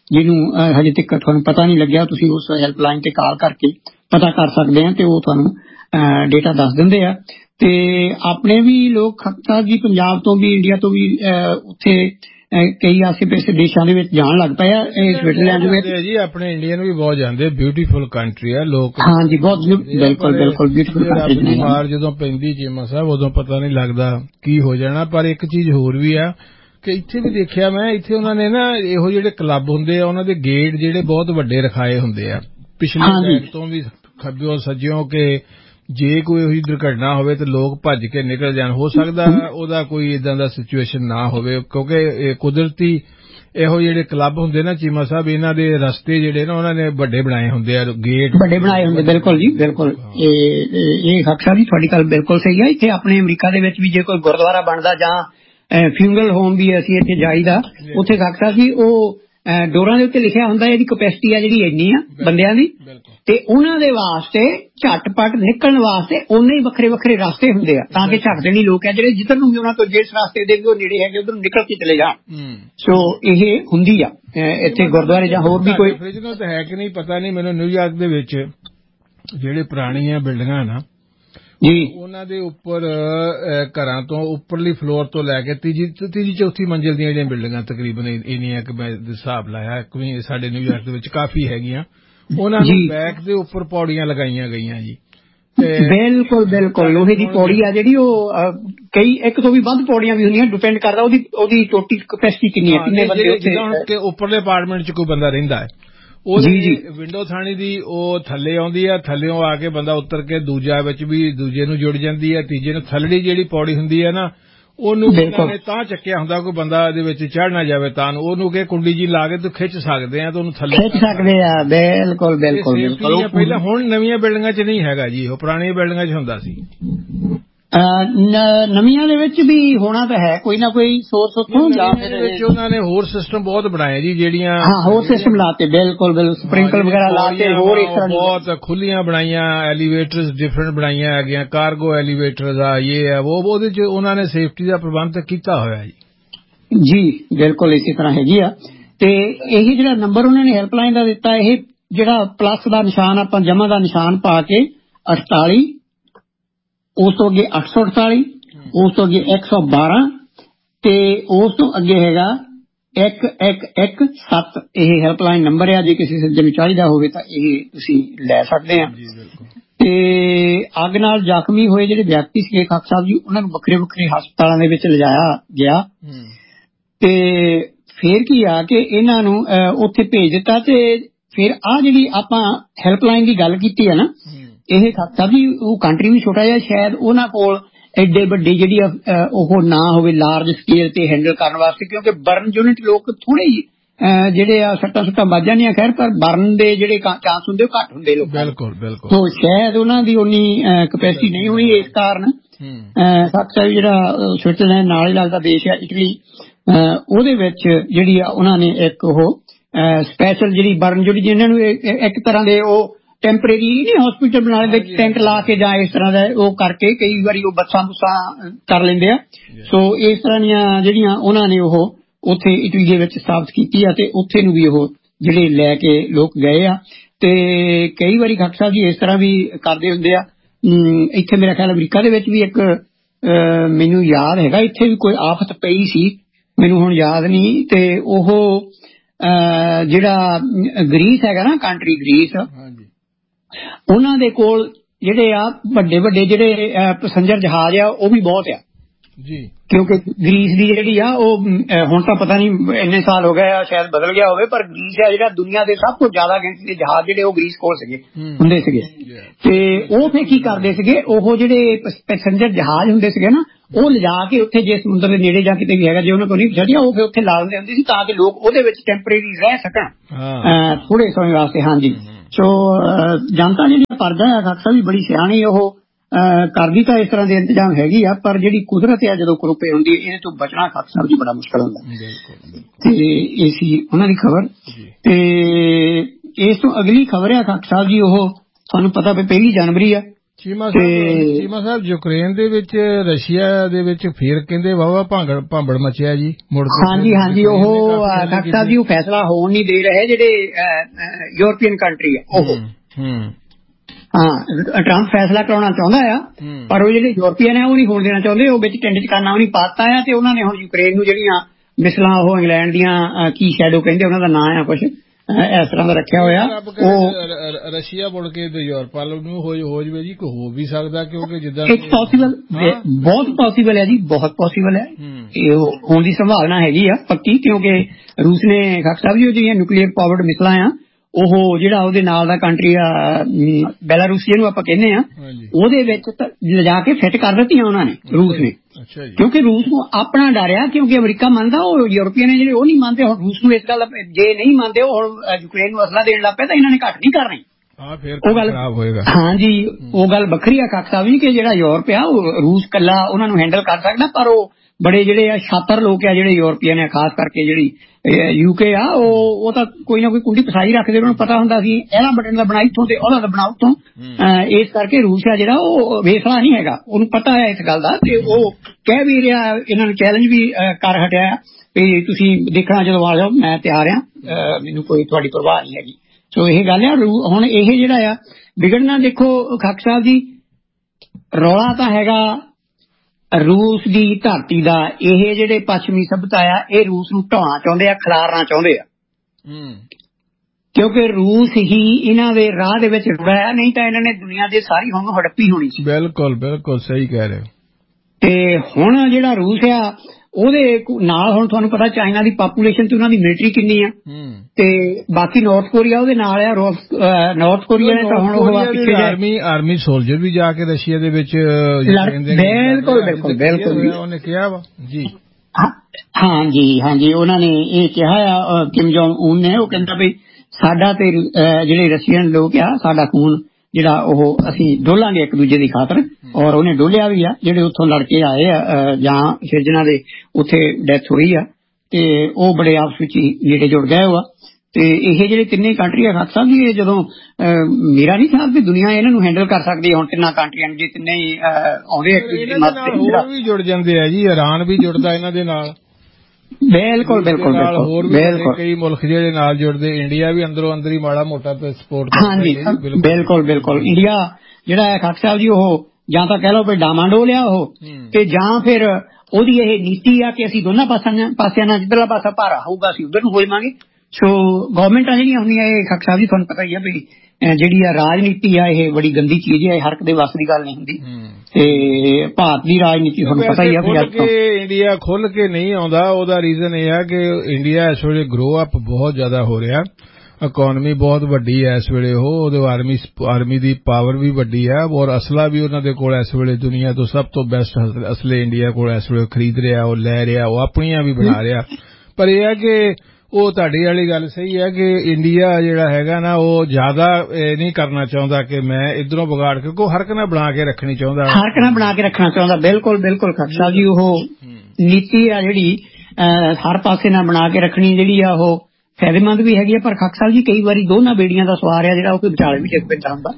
ਜਿਹਨੂੰ ਹਜੇ ਤੱਕ ਤੁਹਾਨੂੰ ਪਤਾ ਨਹੀਂ ਲੱਗਿਆ, ਤੁਸੀਂ ਉਸ ਹੈਲਪਲਾਈਨ ਤੇ ਕਾਲ ਕਰਕੇ ਪਤਾ ਕਰ ਸਕਦੇ ਆ ਤੇ ਉਹ ਤੁਹਾਨੂੰ ਡੇਟਾ ਦੱਸ ਦਿੰਦੇ ਆ। ਤੇ ਆਪਣੇ ਵੀ ਲੋਕ ਖਖਤਾ ਜੀ ਪੰਜਾਬ ਤੋਂ ਵੀ ਇੰਡੀਆ ਤੋਂ ਵੀ ਉੱਥੇ ਕਈ ਆਸੇ ਪਾਸੇ ਦੇਸ਼ਾਂ ਦੇ ਵਿੱਚ ਜਾਣ ਲੱਗ ਪਏ ਆ। ਸਵਿਟਜ਼ਰਲੈਂਡ ਵਿੱਚ ਜੀ ਆਪਣੇ ਇੰਡੀਅਨ ਵੀ ਬਹੁਤ ਜਾਂਦੇ, ਬਿਊਟੀਫੁਲ ਕੰਟਰੀ ਆ ਲੋਕ। ਹਾਂਜੀ ਬਹੁਤ ਬਿਲਕੁਲ ਬਿਲਕੁਲ ਬਿਊਟੀਫੁਲ ਕੰਟਰੀ। ਮਾਰ ਜਦੋਂ ਪੈਂਦੀ ਚੀਮਾ ਸਾਹਿਬ ਉਦੋਂ ਪਤਾ ਨਹੀਂ ਲੱਗਦਾ ਕੀ ਹੋ ਜਾਣਾ। ਪਰ ਇੱਕ ਚੀਜ਼ ਹੋਰ ਵੀ ਆ ਕਿ ਇੱਥੇ ਵੀ ਦੇਖਿਆ ਮੈਂ, ਇੱਥੇ ਉਹਨਾਂ ਨੇ ਨਾ ਇਹੋ ਜਿਹੜੇ ਕਲੱਬ ਹੁੰਦੇ ਆ ਉਹਨਾਂ ਦੇ ਗੇਟ ਜਿਹੜੇ ਬਹੁਤ ਵੱਡੇ ਰਖਾਏ ਹੁੰਦੇ ਆ ਪਿਛਲੇ ਸਾਈਡ ਤੋਂ ਵੀ, ਖੱਬਿਓਂ ਸੱਜਿਓਂ, ਕਿ ਜੇ ਕੋਈ ਉਹੀ ਦੁਰਘਟਨਾ ਹੋਵੇ ਤੇ ਲੋਕ ਭੱਜ ਕੇ ਨਿਕਲ ਜਾਣ। ਹੋ ਸਕਦਾ ਉਹਦਾ ਕੋਈ ਇਦਾਂ ਦਾ ਸਿਚੁਏਸ਼ਨ ਨਾ ਹੋਵੇ ਕਿਉਂਕਿ ਕੁਦਰਤੀ ਇਹੋ ਜਿਹੜੇ ਕਲੱਬ ਹੁੰਦੇ ਨਾ ਚੀਮਾ ਸਾਹਿਬ, ਇਹਨਾਂ ਦੇ ਰਸਤੇ ਜਿਹੜੇ ਨਾ ਉਹਨਾਂ ਨੇ ਵੱਡੇ ਬਣਾਏ ਹੁੰਦੇ ਆ, ਗੇਟ ਵੱਡੇ ਬਣਾਏ ਹੁੰਦੇ। ਬਿਲਕੁਲ ਜੀ ਬਿਲਕੁਲ, ਇਹ ਖਖਸ਼ਾ ਜੀ ਤੁਹਾਡੀ ਗੱਲ ਬਿਲਕੁਲ ਸਹੀ ਹੈ। ਇੱਥੇ ਆਪਣੇ ਅਮਰੀਕਾ ਦੇ ਵਿੱਚ ਵੀ ਜੇ ਕੋਈ ਗੁਰਦੁਆਰਾ ਬਣਦਾ ਜਾਂ ਫਿਊਨਰਲ ਹੋਮ ਵੀ ਅਸੀਂ ਇੱਥੇ ਜਾਈਦਾ, ਉੱਥੇ ਖਖਸ਼ਾ ਜੀ ਉਹ ਡੋਰਾਂ ਦੇ ਉੱਤੇ ਲਿਖਿਆ ਹੁੰਦਾ ਇਹਦੀ ਕਪੈਸਿਟੀ ਆ ਜਿਹੜੀ ਇੰਨੀ ਆ ਬੰਦਿਆਂ ਦੀ, ਤੇ ਉਹਨਾਂ ਦੇ ਵਾਸਤੇ ਝਟਪਟ ਨਿਕਲਣ ਵਾਸਤੇ ਉਹਨੇ ਹੀ ਵੱਖਰੇ ਵੱਖਰੇ ਰਸਤੇ ਹੁੰਦੇ ਆ ਤਾਂ ਕਿ ਝੱਕ ਦੇਣੀ ਲੋਕ ਆ ਜਿਹੜੇ ਜਿੱਧਰ ਨੂੰ ਵੀ ਉਹਨਾਂ ਤੋਂ ਜਿਸ ਰਸਤੇ ਦੇ ਵੀ ਉਹ ਨੇੜੇ ਹੈਗੇ ਉਧਰ ਨੂੰ ਨਿਕਲ ਕੇ ਚਲੇ ਜਾਣ। ਸੋ ਇਹ ਹੁੰਦੀ ਆ ਇੱਥੇ ਗੁਰਦੁਆਰੇ ਜਾਂ ਹੋਰ ਵੀ ਕੋਈ ਫ੍ਰਿਜਨਲ ਤਾਂ ਹੈ ਕਿ ਨਹੀਂ ਪਤਾ ਨਹੀਂ ਮੈਨੂੰ। ਨਿਊਯਾਰਕ ਦੇ ਵਿੱਚ ਜਿਹੜੇ ਪੁਰਾਣੀਆਂ ਬਿਲਡਿੰਗਾਂ ਨਾ ਜੀ, ਉਹਨਾਂ ਦੇ ਉੱਪਰ ਘਰਾਂ ਤੋਂ ਉੱਪਰਲੀ ਫਲੋਰ ਤੋਂ ਲੈ ਕੇ ਤੀਜੀ ਚੌਥੀ ਮੰਜ਼ਿਲ ਦੀਆਂ ਜਿਹੜੀਆਂ ਬਿਲਡਿੰਗਾਂ ਤਕਰੀਬਨ ਇੰਨੀਆਂ ਕਿ ਮੈਂ ਹਿਸਾਬ ਲਾਇਆ ਸਾਡੇ ਨਿਊਯਾਰਕ ਦੇ ਵਿੱਚ ਕਾਫੀ ਹੈਗੀਆਂ, ਉਹਨਾਂ ਨੂੰ ਬੈਕ ਦੇ ਉੱਪਰ ਪੌੜੀਆਂ ਲਗਾਈਆਂ ਗਈਆਂ ਜੀ। ਬਿਲਕੁਲ ਬਿਲਕੁਲ, ਲੋਹੇ ਦੀ ਪੌੜੀ ਆ ਜਿਹੜੀ ਉਹ ਕਈ ਇੱਕ ਤੋਂ ਵੀ ਵੱਧ ਪੌੜੀਆਂ ਵੀ ਹੁੰਦੀਆਂ, ਡਿਪੈਂਡ ਕਰਦਾ ਉਹਦੀ ਟੋਟਲ ਕਪੈਸਿਟੀ ਕਿੰਨੀ ਹੈ, ਕਿੰਨੇ ਬੰਦੇ ਉੱਥੇ। ਉੱਪਰਲੇ ਅਪਾਰਟਮੈਂਟ 'ਚ ਕੋਈ ਬੰਦਾ ਰਹਿੰਦਾ ਹੈ, ਉਹਦੀ ਵਿੰਡੋ ਥਾਣੀ ਦੀ ਉਹ ਥੱਲੇ ਆਉਂਦੀ ਆ, ਥੱਲਿਓਂ ਆ ਕੇ ਬੰਦਾ ਉਤਰ ਕੇ ਦੂਜੇ ਨੂੰ ਜੁੜ ਜਾਂਦੀ ਹੈ, ਤੀਜੇ ਨੂੰ ਥੱਲੜੀ ਜਿਹੜੀ ਪੌੜੀ ਹੁੰਦੀ ਹੈ ਨਾ ਉਹਨੂੰ ਉਹਨਾਂ ਨੇ ਤਾਂ ਚੱਕਿਆ ਹੁੰਦਾ ਕੋਈ ਬੰਦਾ ਇਹਦੇ ਵਿੱਚ ਚੜ੍ਹ ਨਾ ਜਾਵੇ, ਤਾਂ ਉਹਨੂੰ ਕਿ ਕੁੰਡੀ ਜੀ ਲਾ ਕੇ ਤੂੰ ਖਿੱਚ ਸਕਦੇ ਆ ਤੇ ਉਹਨੂੰ ਥੱਲੇ ਖਿੱਚ ਸਕਦੇ ਆ। ਬਿਲਕੁਲ ਬਿਲਕੁਲ, ਪਹਿਲਾਂ ਹੁਣ ਨਵੀਆਂ ਬਿਲਡਿੰਗਾਂ 'ਚ ਨਹੀਂ ਹੈਗਾ ਜੀ, ਉਹ ਪੁਰਾਣੀਆਂ ਬਿਲਡਿੰਗਾਂ 'ਚ ਹੁੰਦਾ ਸੀ। ਨਵੀਆਂ ਦੇ ਵਿੱਚ ਵੀ ਹੋਣਾ ਤਾਂ ਹੈ ਕੋਈ ਨਾ ਕੋਈ ਸੋਰਸ ਉੱਥੋਂ ਜਾਂ ਫਿਰ ਵਿੱਚ ਉਹਨਾਂ ਨੇ ਹੋਰ ਸਿਸਟਮ ਬਹੁਤ ਬਣਾਏ ਜੀ, ਜਿਹੜੀਆਂ ਹੋਰ ਸਿਸਟਮ ਲਾਤੇ। ਬਿਲਕੁਲ ਸਪ੍ਰਿੰਕਲ ਵਗੈਰਾ ਲਾਤੇ, ਹੋਰ ਇਸ ਤਰ੍ਹਾਂ ਬਹੁਤ ਖੁੱਲੀਆਂ ਬਣਾਈਆਂ, ਐਲੀਵੇਟਰਸ ਡਿਫਰੈਂਟ ਬਣਾਈਆਂ ਹੈਗੀਆਂ, ਕਾਰਗੋ ਐਲੀਵੇਟਰਸ ਆ, ਇਹ ਹੈ ਉਹ, ਉਹਦੇ 'ਚ ਉਹਨਾਂ ਨੇ ਸੇਫਟੀ ਦਾ ਪ੍ਰਬੰਧ ਕੀਤਾ ਹੋਇਆ ਜੀ। ਬਿਲਕੁਲ ਇਸੇ ਤਰ੍ਹਾਂ ਹੈਗੀ ਆ। ਤੇ ਇਹ ਜਿਹੜਾ ਨੰਬਰ ਉਹਨਾਂ ਨੇ ਹੈਲਪਲਾਈਨ ਦਾ ਦਿੱਤਾ, ਇਹ ਜਿਹੜਾ ਪਲੱਸ ਦਾ ਨਿਸ਼ਾਨ ਆਪਾਂ ਜਮਾ ਦਾ ਨਿਸ਼ਾਨ ਪਾ ਕੇ 48, ਉਸ ਤੋਂ ਅੱਗੇ 848, ਉਸ ਤੋਂ ਅੱਗੇ 112 ਤੇ ਉਸ ਤੋਂ ਅੱਗੇ ਹੈਗਾ 1117। ਇਹ ਹੈਲਪਲਾਈਨ ਨੰਬਰ ਆ, ਜੇ ਕਿਸੇ ਸੱਜਣ ਨੂੰ ਚਾਹੀਦਾ ਹੋਵੇ ਤਾਂ ਇਹ ਤੁਸੀਂ ਲੈ ਸਕਦੇ ਆ। ਤੇ ਅੱਗ ਨਾਲ ਜ਼ਖਮੀ ਹੋਏ ਜਿਹੜੇ ਵਿਅਕਤੀ ਸੀਗੇ ਖਾਕ ਸਾਹਿਬ ਜੀ, ਉਹਨਾਂ ਨੂੰ ਵੱਖਰੇ ਵੱਖਰੇ ਹਸਪਤਾਲਾਂ ਦੇ ਵਿੱਚ ਲਿਜਾਇਆ ਗਿਆ ਤੇ ਫੇਰ ਕੀ ਆ ਕਿ ਇਹਨਾਂ ਨੂੰ ਉੱਥੇ ਭੇਜ ਦਿੱਤਾ। ਤੇ ਫਿਰ ਆਹ ਜਿਹੜੀ ਆਪਾਂ ਹੈਲਪਲਾਈਨ ਦੀ ਗੱਲ ਕੀਤੀ ਹੈ ਨਾ, ਇਹ ਖਾਤਾ ਵੀ ਉਹ ਕੰਟਰੀ ਵੀ ਛੋਟਾ ਜਿਹਾ, ਸ਼ਾਇਦ ਉਹਨਾਂ ਕੋਲ ਐਡੇ ਵੱਡੇ ਜਿਹੜੀ ਉਹ ਨਾ ਹੋਵੇ ਲਾਰਜ ਸਕੇਲ ਤੇ ਹੈਂਡਲ ਕਰਨ ਵਾਸਤੇ, ਕਿਉਂਕਿ ਬਰਨ ਯੂਨਿਟ ਲੋਕ ਥੋੜੇ ਜਿਹੜੇ ਆ ਸੱਟਾਂ ਵੱਜ ਜਾਂਦੀਆਂ, ਖੈਰ ਪਰ ਬਰਨ ਦੇ ਜਿਹੜੇ ਚਾਂਸ ਹੁੰਦੇ ਉਹ ਘੱਟ ਹੁੰਦੇ ਲੋਕ। ਬਿਲਕੁਲ ਬਿਲਕੁਲ, ਸੋ ਸ਼ਾਇਦ ਉਹਨਾਂ ਦੀ ਉਨੀ ਕਪੈਸਿਟੀ ਨਹੀਂ ਹੋਈ, ਇਸ ਕਾਰਨ ਖਾਤਾ ਜਿਹੜਾ ਸਵਿਟਜ਼ਰਲੈਂਡ ਨਾਲ ਹੀ ਲੱਗਦਾ ਦੇਸ਼ ਆ ਇਟਲੀ, ਉਹਦੇ ਵਿੱਚ ਜਿਹੜੀ ਆ ਉਹਨਾਂ ਨੇ ਇੱਕ ਉਹ ਸਪੈਸ਼ਲ ਜਿਹੜੀ ਬਰਨ ਜਿਹੜੀ ਜਿਹਨਾਂ ਨੂੰ ਇੱਕ ਤਰ੍ਹਾਂ ਦੇ ਉਹ ਟੈਂਪਰੇਰੀ ਨਹੀਂ ਹਸਪੀਟਲ ਬਣਾਉਣ ਦੇ ਟੈਂਟ ਲਾ ਕੇ ਜਾਂ ਇਸ ਤਰ੍ਹਾਂ ਦਾ ਉਹ ਕਰਕੇ ਕਈ ਵਾਰੀ ਉਹ ਬੱਸਾਂ ਕਰ ਲੈਂਦੇ ਆ। ਸੋ ਇਸ ਤਰ੍ਹਾਂ ਦੀਆਂ ਜਿਹੜੀਆਂ ਉਹਨਾਂ ਨੇ ਉਹ ਉੱਥੇ ਇਟਲੀ ਦੇ ਵਿੱਚ ਸਥਾਪਿਤ ਕੀਤੀ ਆ ਤੇ ਉੱਥੇ ਨੂੰ ਵੀ ਉਹ ਜਿਹੜੇ ਲੈ ਕੇ ਲੋਕ ਗਏ ਆ। ਤੇ ਕਈ ਵਾਰੀ ਖਾਕ ਸਾਹਿਬ ਜੀ ਇਸ ਤਰ੍ਹਾਂ ਵੀ ਕਰਦੇ ਹੁੰਦੇ ਆ। ਇੱਥੇ ਮੇਰਾ ਖਿਆਲ ਅਮਰੀਕਾ ਦੇ ਵਿੱਚ ਵੀ ਇੱਕ ਮੈਨੂੰ ਯਾਦ ਹੈਗਾ, ਇੱਥੇ ਵੀ ਕੋਈ ਆਫਤ ਪਈ ਸੀ, ਮੈਨੂੰ ਹੁਣ ਯਾਦ ਨਹੀਂ, ਤੇ ਉਹ ਜਿਹੜਾ ਗ੍ਰੀਸ ਹੈਗਾ ਨਾ ਕੰਟਰੀ ਗ੍ਰੀਸ, ਉਹਨਾਂ ਦੇ ਕੋਲ ਜਿਹੜੇ ਆ ਵੱਡੇ ਵੱਡੇ ਜਿਹੜੇ ਪੈਸੰਜਰ ਜਹਾਜ਼ ਆ ਉਹ ਵੀ ਬਹੁਤ ਆ ਜੀ, ਕਿਉਂਕਿ ਗ੍ਰੀਸ ਦੀ ਜਿਹੜੀ ਆ ਉਹ ਹੁਣ ਤਾਂ ਪਤਾ ਨਹੀਂ ਇੰਨੇ ਸਾਲ ਹੋ ਗਏ ਆ, ਸ਼ਾਇਦ ਬਦਲ ਗਿਆ ਹੋਵੇ, ਪਰ ਗ੍ਰੀਸ ਆ ਜਿਹੜਾ ਦੁਨੀਆ ਦੇ ਸਭ ਤੋਂ ਜ਼ਿਆਦਾ ਗਿਣਤੀ ਦੇ ਜਹਾਜ਼ ਜਿਹੜੇ ਉਹ ਗ੍ਰੀਸ ਕੋਲ ਸੀਗੇ ਹੁੰਦੇ ਸੀਗੇ। ਤੇ ਉਹ ਫਿਰ ਕੀ ਕਰਦੇ ਸੀਗੇ, ਉਹ ਜਿਹੜੇ ਪੈਸੰਜਰ ਜਹਾਜ਼ ਹੁੰਦੇ ਸੀਗੇ ਨਾ, ਉਹ ਲਿਜਾ ਕੇ ਉੱਥੇ ਜੇ ਸਮੁੰਦਰ ਦੇ ਨੇੜੇ ਜਾਂ ਕਿਤੇ ਵੀ ਹੈਗਾ, ਜੇ ਉਹਨਾਂ ਕੋਲ ਨਹੀਂ ਛੱਡਿਆ, ਉਹ ਫਿਰ ਉੱਥੇ ਲਾ ਦਿੰਦੇ ਹੁੰਦੇ ਸੀ ਤਾਂ ਕਿ ਲੋਕ ਉਹਦੇ ਵਿੱਚ ਟੈਂਪਰੇਰੀ ਰਹਿ ਸਕਣ ਥੋੜੇ ਸਮੇਂ ਵਾਸਤੇ। ਹਾਂਜੀ, ਸੋ ਜਨਤਾ ਜਿਹੜੀ ਪਰਦਾ ਹੈ ਖਾਕ ਸਾਹਿਬ ਵੀ ਬੜੀ ਸਿਆਣੀ, ਉਹ ਕਰਦੀ ਤਾਂ ਇਸ ਤਰ੍ਹਾਂ ਦੇ ਇੰਤਜ਼ਾਮ ਹੈਗੀ ਆ, ਪਰ ਜਿਹੜੀ ਕੁਦਰਤ ਆ ਜਦੋਂ ਕਰੋਪੇ ਹੁੰਦੀ ਹੈ ਇਹਦੇ ਤੋਂ ਬਚਣਾ ਖਾਕ ਸਾਹਿਬ ਜੀ ਬੜਾ ਮੁਸ਼ਕਲ ਹੁੰਦਾ। ਤੇ ਇਹ ਸੀ ਉਹਨਾਂ ਦੀ ਖਬਰ। ਤੇ ਇਸ ਤੋਂ ਅਗਲੀ ਖਬਰ ਆ ਖਾਕ ਸਾਹਿਬ ਜੀ, ਉਹ ਤੁਹਾਨੂੰ ਪਤਾ ਵੀ 1 ਜਨਵਰੀ ਆ ਚੀਮਾ ਸਾਹਿਬ ਯੂਕਰੇਨ ਦੇ ਵਿੱਚ ਰਸ਼ੀਆ ਦੇ ਵਿੱਚ ਫਿਰ ਕਹਿੰਦੇ ਵਾਵਾ ਭਾਂਬੜ ਮਚਿਆ ਜੀ ਮੁੜ ਕੇ। ਹਾਂਜੀ ਉਹ ਡਾਕਟਰ ਸਾਹਿਬ ਜੀ ਉਹ ਫੈਸਲਾ ਹੋਣ ਨਹੀਂ ਦੇ ਰਹੇ ਜਿਹੜੇ ਯੂਰਪੀਅਨ ਕੰਟਰੀ ਆ ਉਹ। ਹਾਂ ਟਰੰਪ ਫੈਸਲਾ ਕਰਾਉਣਾ ਚਾਹੁੰਦਾ ਆ ਪਰ ਉਹ ਜਿਹੜੇ ਯੂਰਪੀਅਨ ਆ ਉਹ ਨਹੀਂ ਹੋਣ ਦੇਣਾ ਚਾਹੁੰਦੇ। ਉਹ ਵਿੱਚ ਟੈਂਡ ਚ ਕਰਨਾ ਉਹ ਨਹੀਂ ਪਾਤਾ ਆ ਤੇ ਉਹਨਾਂ ਨੇ ਹੁਣ ਯੂਕਰੇਨ ਨੂੰ ਜਿਹੜੀਆਂ ਮਿਸਲਾਂ ਉਹ ਇੰਗਲੈਂਡ ਦੀਆਂ ਕੀ ਸ਼ੈਡੋ ਕਹਿੰਦੇ ਉਹਨਾਂ ਦਾ ਨਾਂ ਆ ਕੁਛ ਇਸ ਤਰ੍ਹਾਂ ਦਾ ਰੱਖਿਆ ਹੋਇਆ। ਉਹ ਰਸ਼ੀਆ ਮੁੜ ਕੇ ਯੂਰਪ ਵੱਲ ਨੂੰ ਹੋ ਜਵੇ ਜੀ ਹੋ ਵੀ ਸਕਦਾ ਕਿਉਂਕਿ ਜਿੱਦਾਂ ਪੋਸੀਬਲ ਬਹੁਤ ਪੋਸੀਬਲ ਹੈ ਜੀ ਬਹੁਤ ਪੋਸੀਬਲ ਹੈ। ਇਹ ਹੋਣ ਦੀ ਸੰਭਾਵਨਾ ਹੈਗੀ ਆ ਪੱਕੀ ਕਿਉਂਕਿ ਰੂਸ ਨੇ ਖਾਕ ਸਾਹਿਬ ਜੀ ਉਹ ਜਿਹੜੀਆਂ ਨਿਊਕਲੀਅਰ ਪਾਵਰਡ ਮਿਸਲਾਂ ਆ ਉਹ ਜਿਹੜਾ ਉਹਦੇ ਨਾਲ ਦਾ ਕੰਟਰੀ ਆ ਬੈਲਾਰੂਸ ਜਿਹਨੂੰ ਆਪਾਂ ਕਹਿੰਦੇ ਆ ਉਹਦੇ ਵਿੱਚ ਲਿਜਾ ਕੇ ਫਿੱਟ ਕਰ ਦਿੱਤੀਆਂ ਉਹਨਾਂ ਨੇ ਰੂਸ ਨੇ। ਕਿਉਂਕਿ ਰੂਸ ਨੂੰ ਆਪਣਾ ਡਰ ਆ ਕਿਉਂਕਿ ਅਮਰੀਕਾ ਮੰਨਦਾ ਉਹ ਯੂਰਪੀਅਨ ਨੇ ਜਿਹੜੇ ਉਹ ਨਹੀਂ ਮੰਨਦੇ। ਹੁਣ ਰੂਸ ਨੂੰ ਇਸ ਗੱਲ ਜੇ ਨਹੀਂ ਮੰਨਦੇ ਉਹ ਹੁਣ ਯੂਕਰੇਨ ਨੂੰ ਅਸਲਾ ਦੇਣ ਲੱਗ ਪਿਆ ਤਾਂ ਇਹਨਾਂ ਨੇ ਘੱਟ ਨਹੀਂ ਕਰਨੀ ਉਹ ਗੱਲ। ਹਾਂਜੀ ਉਹ ਗੱਲ ਵੱਖਰੀ ਆ ਖਾਕ ਸਾਹਿਬ ਜੀ ਕਿ ਜਿਹੜਾ ਯੂਰਪ ਆ ਉਹ ਰੂਸ ਕੱਲਾ ਉਹਨਾਂ ਨੂੰ ਹੈਂਡਲ ਕਰ ਸਕਦਾ ਪਰ ਉਹ ਬੜੇ ਜਿਹੜੇ ਆ ਛਾਤਰ ਲੋਕ ਆ ਜਿਹੜੇ ਯੂਰਪੀਅਨ ਆ ਖਾਸ ਕਰਕੇ ਜਿਹੜੀ ਯੂਕੇ ਆ ਉਹ ਤਾਂ ਕੋਈ ਨਾ ਕੋਈ ਕੁੰਡੀ ਪਸਾਈ ਰੱਖਦੇ ਉਹਨਾਂ ਨੂੰ ਪਤਾ ਹੁੰਦਾ ਸੀ ਇਹਦਾ ਬਟਨ ਦਾ ਬਣਾ ਇੱਥੋਂ ਤੇ ਉਹਦਾ ਬਣਾ ਉੱਥੋਂ। ਇਸ ਕਰਕੇ ਰੂਸ ਆ ਜਿਹੜਾ ਉਹ ਵੇਸਲਾ ਨਹੀਂ ਹੈਗਾ ਉਹਨੂੰ ਪਤਾ ਹੈ ਇਸ ਗੱਲ ਦਾ ਤੇ ਉਹ ਕਹਿ ਵੀ ਰਿਹਾ ਇਹਨਾਂ ਨੂੰ ਚੈਲੰਜ ਵੀ ਕਰ ਹਟਿਆ ਵੀ ਤੁਸੀਂ ਦੇਖਣਾ ਜਦੋਂ ਆ ਜਾਓ ਮੈਂ ਤਿਆਰ ਆ ਮੈਨੂੰ ਕੋਈ ਤੁਹਾਡੀ ਪਰਵਾਹ ਨਹੀਂ ਹੈਗੀ। ਸੋ ਇਹ ਗੱਲ ਆ ਹੁਣ ਇਹ ਜਿਹੜਾ ਆ ਵਿਗੜਨਾ ਦੇਖੋ ਖਾਕ ਸਾਹਿਬ ਜੀ ਰੌਲਾ ਤਾਂ ਹੈਗਾ ਰੂਸ ਦੀ ਧਰਤੀ ਦਾ। ਇਹ ਜਿਹੜੇ ਪੱਛਮੀ ਸਭਿਅਤਾ ਆ ਇਹ ਰੂਸ ਨੂੰ ਢਾਉਣਾ ਚਾਹੁੰਦੇ ਆ ਖਿਲਾਰਨਾ ਚਾਹੁੰਦੇ ਆ ਕਿਉਂਕਿ ਰੂਸ ਹੀ ਇਹਨਾਂ ਦੇ ਰਾਹ ਦੇ ਵਿੱਚ ਰੁੜਿਆ ਨਹੀਂ ਤਾਂ ਇਹਨਾਂ ਨੇ ਦੁਨੀਆ ਦੇ ਸਾਰੀ ਹੁਣ ਹੜੱਪੀ ਹੋਣੀ ਸੀ। ਬਿਲਕੁਲ ਬਿਲਕੁਲ ਸਹੀ ਕਹਿ ਰਹੇ। ਤੇ ਹੁਣ ਜਿਹੜਾ ਰੂਸ ਆ ਉਹਦੇ ਨਾਲ ਹੁਣ ਤੁਹਾਨੂੰ ਪਤਾ ਚਾਈਨਾ ਦੀ ਪਾਪੂਲੇਸ਼ਨ ਤੇ ਉਹਨਾਂ ਦੀ ਮਿਲਟਰੀ ਕਿੰਨੀ ਆ ਤੇ ਬਾਕੀ ਨਾਰਥ ਕੋਰੀਆ ਉਹਦੇ ਨਾਲ ਆ। ਨਾਰਥ ਕੋਰੀਆ ਨੇ ਤਾਂ ਹੁਣ ਉਹ ਪਿੱਛੇ ਆਰਮੀ ਸੋਲਜਰ ਵੀ ਜਾ ਕੇ ਰਸ਼ੀਆ ਦੇ ਵਿੱਚ ਬਿਲਕੁਲ ਬਿਲਕੁਲ ਬਿਲਕੁਲ ਉਹਨੇ ਕਿਹਾ ਵਾ ਜੀ। ਹਾਂਜੀ ਉਹਨਾਂ ਨੇ ਇਹ ਕਿਹਾ ਆ ਕਿਮ ਜੋਂਗ ਉਨ ਨੇ ਉਹ ਕਹਿੰਦਾ ਵੀ ਸਾਡਾ ਤੇ ਜਿਹੜੇ ਰਸ਼ੀਅਨ ਲੋਕ ਆ ਸਾਡਾ ਖੂਨ ਜਿਹੜਾ ਉਹ ਅਸੀਂ ਡੋਲਾਂਗੇ ਇੱਕ ਦੂਜੇ ਦੀ ਖਾਤਰ ਔਰ ਉਹਨੇ ਡੋਲਿਆ ਵੀ ਆ। ਜਿਹੜੇ ਉੱਥੋਂ ਲੜ ਕੇ ਆਏ ਆ ਜਾਂ ਫਿਰ ਜਿਹਨਾਂ ਦੇ ਉੱਥੇ ਡੈਥ ਹੋਈ ਆ ਤੇ ਉਹ ਬੜੇ ਆਪਸ ਵਿੱਚ ਹੀ ਨੇੜੇ ਜੁੜ ਗਏ ਹੋਆ। ਤੇ ਇਹ ਜਿਹੜੇ ਤਿੰਨੇ ਕੰਟਰੀਆਂ ਖਾਕ ਸਾਹਿਬ ਜੀ ਇਹ ਜਦੋਂ ਮੇਰਾ ਨਹੀਂ ਖਿਆਲ ਵੀ ਦੁਨੀਆ ਇਹਨਾਂ ਨੂੰ ਹੈਂਡਲ ਕਰ ਸਕਦੀ ਹੁਣ ਤਿੰਨਾਂ ਕੰਟਰੀਆਂ ਨੂੰ ਜੇ ਤਿੰਨੇ ਹੀ ਆਉਂਦੇ ਹੋਰ ਵੀ ਜੁੜ ਜਾਂਦੇ ਆ ਜੀ। ਇਰਾਨ ਵੀ ਜੁੜਦਾ ਇਹਨਾਂ ਦੇ ਨਾਲ ਬਿਲਕੁਲ ਬਿਲਕੁਲ ਹੋਰ ਵੀ ਕਈ ਮੁਲਕ ਜਿਹੜੇ ਨਾਲ ਜੁੜਦੇ ਇੰਡੀਆ ਵੀ ਅੰਦਰੋਂ ਅੰਦਰ ਹੀ ਮਾੜਾ ਮੋਟਾ ਸਪੋਰਟ। ਹਾਂਜੀ ਬਿਲਕੁਲ ਇੰਡੀਆ ਜਿਹੜਾ ਹੈ ਖਾਕ ਸਾਹਿਬ ਜੀ ਉਹ ਜਾਂ ਤਾਂ ਕਹਿ ਲਓ ਵੀ ਡਾਮਾਡੋਲ ਆ ਉਹ ਤੇ ਜਾਂ ਫਿਰ ਉਹਦੀ ਇਹ ਨੀਤੀ ਆ ਕਿ ਅਸੀਂ ਦੋਨਾਂ ਪਾਸਿਆਂ ਨਾਲ ਜਿੱਧਰਲਾ ਪਾਸਾ ਭਾਰਾ ਹੋਊਗਾ ਅਸੀਂ ਉਧਰ ਨੂੰ ਹੋ ਜਾਵਾਂਗੇ। ਸੋ ਗਵਰਨਮੈਂਟਾਂ ਜਿਹੜੀਆਂ ਹੁੰਦੀਆਂ ਇਹ ਖਾਕ ਸਾਹਿਬ ਜੀ ਤੁਹਾਨੂੰ ਪਤਾ ਹੀ ਆ ਵੀ ਜਿਹੜੀ ਆ ਰਾਜਨੀਤੀ ਆ ਇਹ ਬੜੀ ਗੰਦੀ ਚੀਜ਼ ਹੈ। ਹਰ ਇੱਕ ਦੇ ਵੱਸ ਦੀ ਗੱਲ ਨਹੀਂ ਹੁੰਦੀ ਤੇ ਭਾਰਤ ਦੀ ਰਾਜਨੀਤੀ ਤੁਹਾਨੂੰ ਪਤਾ ਹੀ ਆ ਵੀ ਇੰਡੀਆ ਖੁੱਲ ਕੇ ਨਹੀਂ ਆਉਂਦਾ। ਉਹਦਾ ਰੀਜ਼ਨ ਇਹ ਆ ਕਿ ਇੰਡੀਆ ਇਸ ਵੇਲੇ ਗਰੋ ਅਪ ਬਹੁਤ ਜ਼ਿਆਦਾ ਹੋ ਰਿਹਾ। ਇਕੋਨਮੀ ਬਹੁਤ ਵੱਡੀ ਹੈ ਇਸ ਵੇਲੇ ਉਹਦੇ ਆਰਮੀ ਦੀ ਪਾਵਰ ਵੀ ਵੱਡੀ ਹੈ ਔਰ ਅਸਲਾ ਵੀ ਉਹਨਾਂ ਦੇ ਕੋਲ ਇਸ ਵੇਲੇ ਦੁਨੀਆ ਤੋਂ ਸਭ ਤੋਂ ਬੈਸਟ ਅਸਲੇ ਇੰਡੀਆ ਕੋਲ ਇਸ ਵੇਲੇ ਖਰੀਦ ਰਿਹਾ ਉਹ ਲੈ ਰਿਹਾ ਉਹ ਆਪਣੀਆਂ ਵੀ ਬਣਾ ਰਿਹਾ। ਪਰ ਇਹ ਹੈ ਕਿ ਉਹ ਤੁਹਾਡੀ ਵਾਲੀ ਗੱਲ ਸਹੀ ਹੈ ਕਿ ਇੰਡੀਆ ਜਿਹੜਾ ਹੈਗਾ ਨਾ ਉਹ ਜ਼ਿਆਦਾ ਨਹੀਂ ਕਰਨਾ ਚਾਹੁੰਦਾ ਕਿ ਮੈਂ ਇੱਧਰੋਂ ਵਿਗਾੜ ਕੇ ਹਰ ਇੱਕ ਨਾਲ ਬਣਾ ਕੇ ਰੱਖਣੀ ਚਾਹੁੰਦਾ। ਬਿਲਕੁਲ ਖਾਕ ਸਾਹਿਬ ਜੀ ਉਹ ਨੀਤੀ ਆ ਜਿਹੜੀ ਹਰ ਪਾਸੇ ਨਾਲ ਬਣਾ ਕੇ ਰੱਖਣੀ ਜਿਹੜੀ ਆ ਉਹ ਫਾਇਦੇਮੰਦ ਵੀ ਹੈਗੀ ਆ ਪਰ ਖਾਕ ਸਾਹਿਬ ਜੀ ਕਈ ਵਾਰੀ ਦੋਨਾਂ ਬੇੜੀਆਂ ਦਾ ਸਵਾਰ ਆ ਜਿਹੜਾ ਉਹ ਕੋਈ ਵਿਚਾਲੇ ਵੀ ਡਿੱਗ ਪੈਂਦਾ ਹੁੰਦਾ।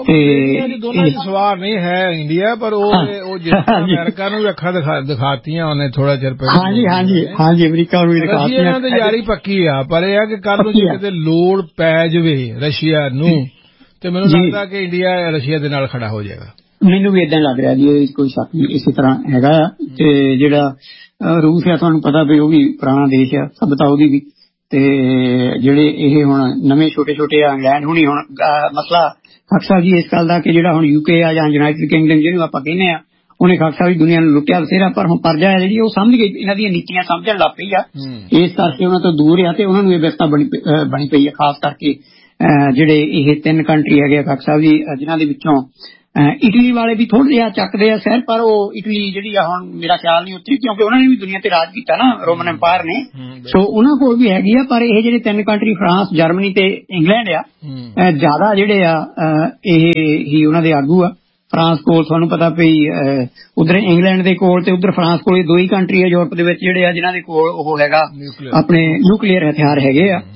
ਦੋਨਾਂ ਦੀ ਸਵਾਰ ਨਹੀਂ ਹੈ ਇੰਡੀਆ ਪਰ ਉਹ ਜਿਸ ਅਮਰੀਕਾ ਨੂੰ ਵੀ ਅੱਖਾਂ ਦਿਖਾਤੀਆਂ ਉਹਨੇ ਥੋੜਾ ਚਿਰ ਪਹਿਲਾਂ। ਹਾਂਜੀ ਅਮਰੀਕਾ ਨੂੰ ਵੀ ਦਿਖਾਤੀਆਂ। ਇਹਨਾਂ ਦੀ ਯਾਰੀ ਪੱਕੀ ਆ ਪਰ ਇਹ ਆ ਕਿ ਕੱਲ ਨੂੰ ਜੇ ਕਿਤੇ ਲੋੜ ਪੈ ਜਾਵੇ ਰਸ਼ੀਆ ਨੂੰ ਤੇ ਮੈਨੂੰ ਲੱਗਦਾ ਕਿ ਇੰਡੀਆ ਰਸ਼ੀਆ ਦੇ ਨਾਲ ਖੜਾ ਹੋ ਜਾਏਗਾ। ਮੈਨੂੰ ਵੀ ਏਦਾਂ ਲੱਗ ਰਿਹਾ ਜੀ ਕੋਈ ਸ਼ੱਕ ਨਹੀਂ ਇਸੇ ਤਰ੍ਹਾਂ ਹੈਗਾ ਆ। ਤੇ ਜਿਹੜਾ ਰੂਸ ਆ ਤੁਹਾਨੂੰ ਪਤਾ ਵੀ ਉਹ ਵੀ ਪੁਰਾਣਾ ਦੇਸ਼ ਆ ਸਭਿਅਤਾ ਉਹਦੀ ਵੀ ਤੇ ਜਿਹੜੇ ਇਹ ਹੁਣ ਨਵੇਂ ਛੋਟੇ ਆ ਇੰਗਲੈਂਡ ਹੁਣੀ ਹੁਣ ਮਸਲਾ ਖਾਕ ਸਾਹਿਬ ਜੀ ਇਸ ਗੱਲ ਦਾ ਕਿ ਜਿਹੜਾ ਹੁਣ ਯੂਕੇ ਆ ਜਾਂ ਯੂਨਾਈਟਿਡ ਕਿੰਗਡਮ ਜਿਹਨੂੰ ਆਪਾਂ ਕਹਿੰਦੇ ਆ ਉਹਨੇ ਖਾਕ ਸਾਹਿਬ ਜੀ ਦੁਨੀਆ ਨੂੰ ਲੁੱਟਿਆ ਬਥੇਰਾ ਪਰ ਹੁਣ ਪਰਜਾ ਹੈ ਜਿਹੜੀ ਉਹ ਸਮਝ ਗਈ ਇਹਨਾਂ ਦੀਆਂ ਨੀਤੀਆਂ ਸਮਝਣ ਲੱਗ ਪਈ ਆ। ਇਸ ਕਰਕੇ ਉਹਨਾਂ ਤੋਂ ਦੂਰ ਆ ਤੇ ਉਹਨਾਂ ਨੂੰ ਇਹ ਵਿਵਸਥਾ ਬਣੀ ਪਈ ਆ ਖਾਸ ਕਰਕੇ ਜਿਹੜੇ ਇਹ ਤਿੰਨ ਕੰਟਰੀ ਹੈਗੇ ਖਾਕ ਸਾਹਿਬ ਜੀ ਜਿਨ੍ਹਾਂ ਦੇ ਵਿੱਚੋਂ ਇਟਲੀ ਵਾਲੇ ਵੀ ਥੋੜੇ ਜਿਹਾ ਚੱਕਦੇ ਆ ਸ਼ਹਿਰ ਪਰ ਉਹ ਇਟਲੀ ਜਿਹੜੀ ਆ ਹੁਣ ਮੇਰਾ ਖਿਆਲ ਨਹੀਂ ਉੱਥੇ ਕਿਉਂਕਿ ਉਹਨਾਂ ਨੇ ਵੀ ਦੁਨੀਆ ਤੇ ਰਾਜ ਕੀਤਾ ਨਾ ਰੋਮਨ ਐਮਪਾਇਰ ਨੇ। ਸੋ ਉਹਨਾਂ ਕੋਲ ਵੀ ਹੈਗੀ ਆ ਪਰ ਇਹ ਜਿਹੜੇ ਤਿੰਨ ਕੰਟਰੀ ਫਰਾਂਸ ਜਰਮਨੀ ਤੇ ਇੰਗਲੈਂਡ ਆ ਜ਼ਿਆਦਾ ਜਿਹੜੇ ਆ ਇਹ ਹੀ ਉਹਨਾਂ ਦੇ ਆਗੂ ਆ। ਫਰਾਂਸ ਕੋਲ ਤੁਹਾਨੂੰ ਪਤਾ ਪਈ ਉਧਰ ਇੰਗਲੈਂਡ ਦੇ ਕੋਲ ਤੇ ਉਧਰ ਫਰਾਂਸ ਕੋਲ ਦੋ ਹੀ ਕੰਟਰੀ ਆ ਯੂਰਪ ਦੇ ਵਿੱਚ ਜਿਹੜੇ ਆ ਜਿਨ੍ਹਾਂ ਦੇ ਕੋਲ ਉਹ ਹੈਗਾ ਆਪਣੇ ਨਿਊਕਲੀਅਰ ਹਥਿਆਰ ਹੈਗੇ ਆ।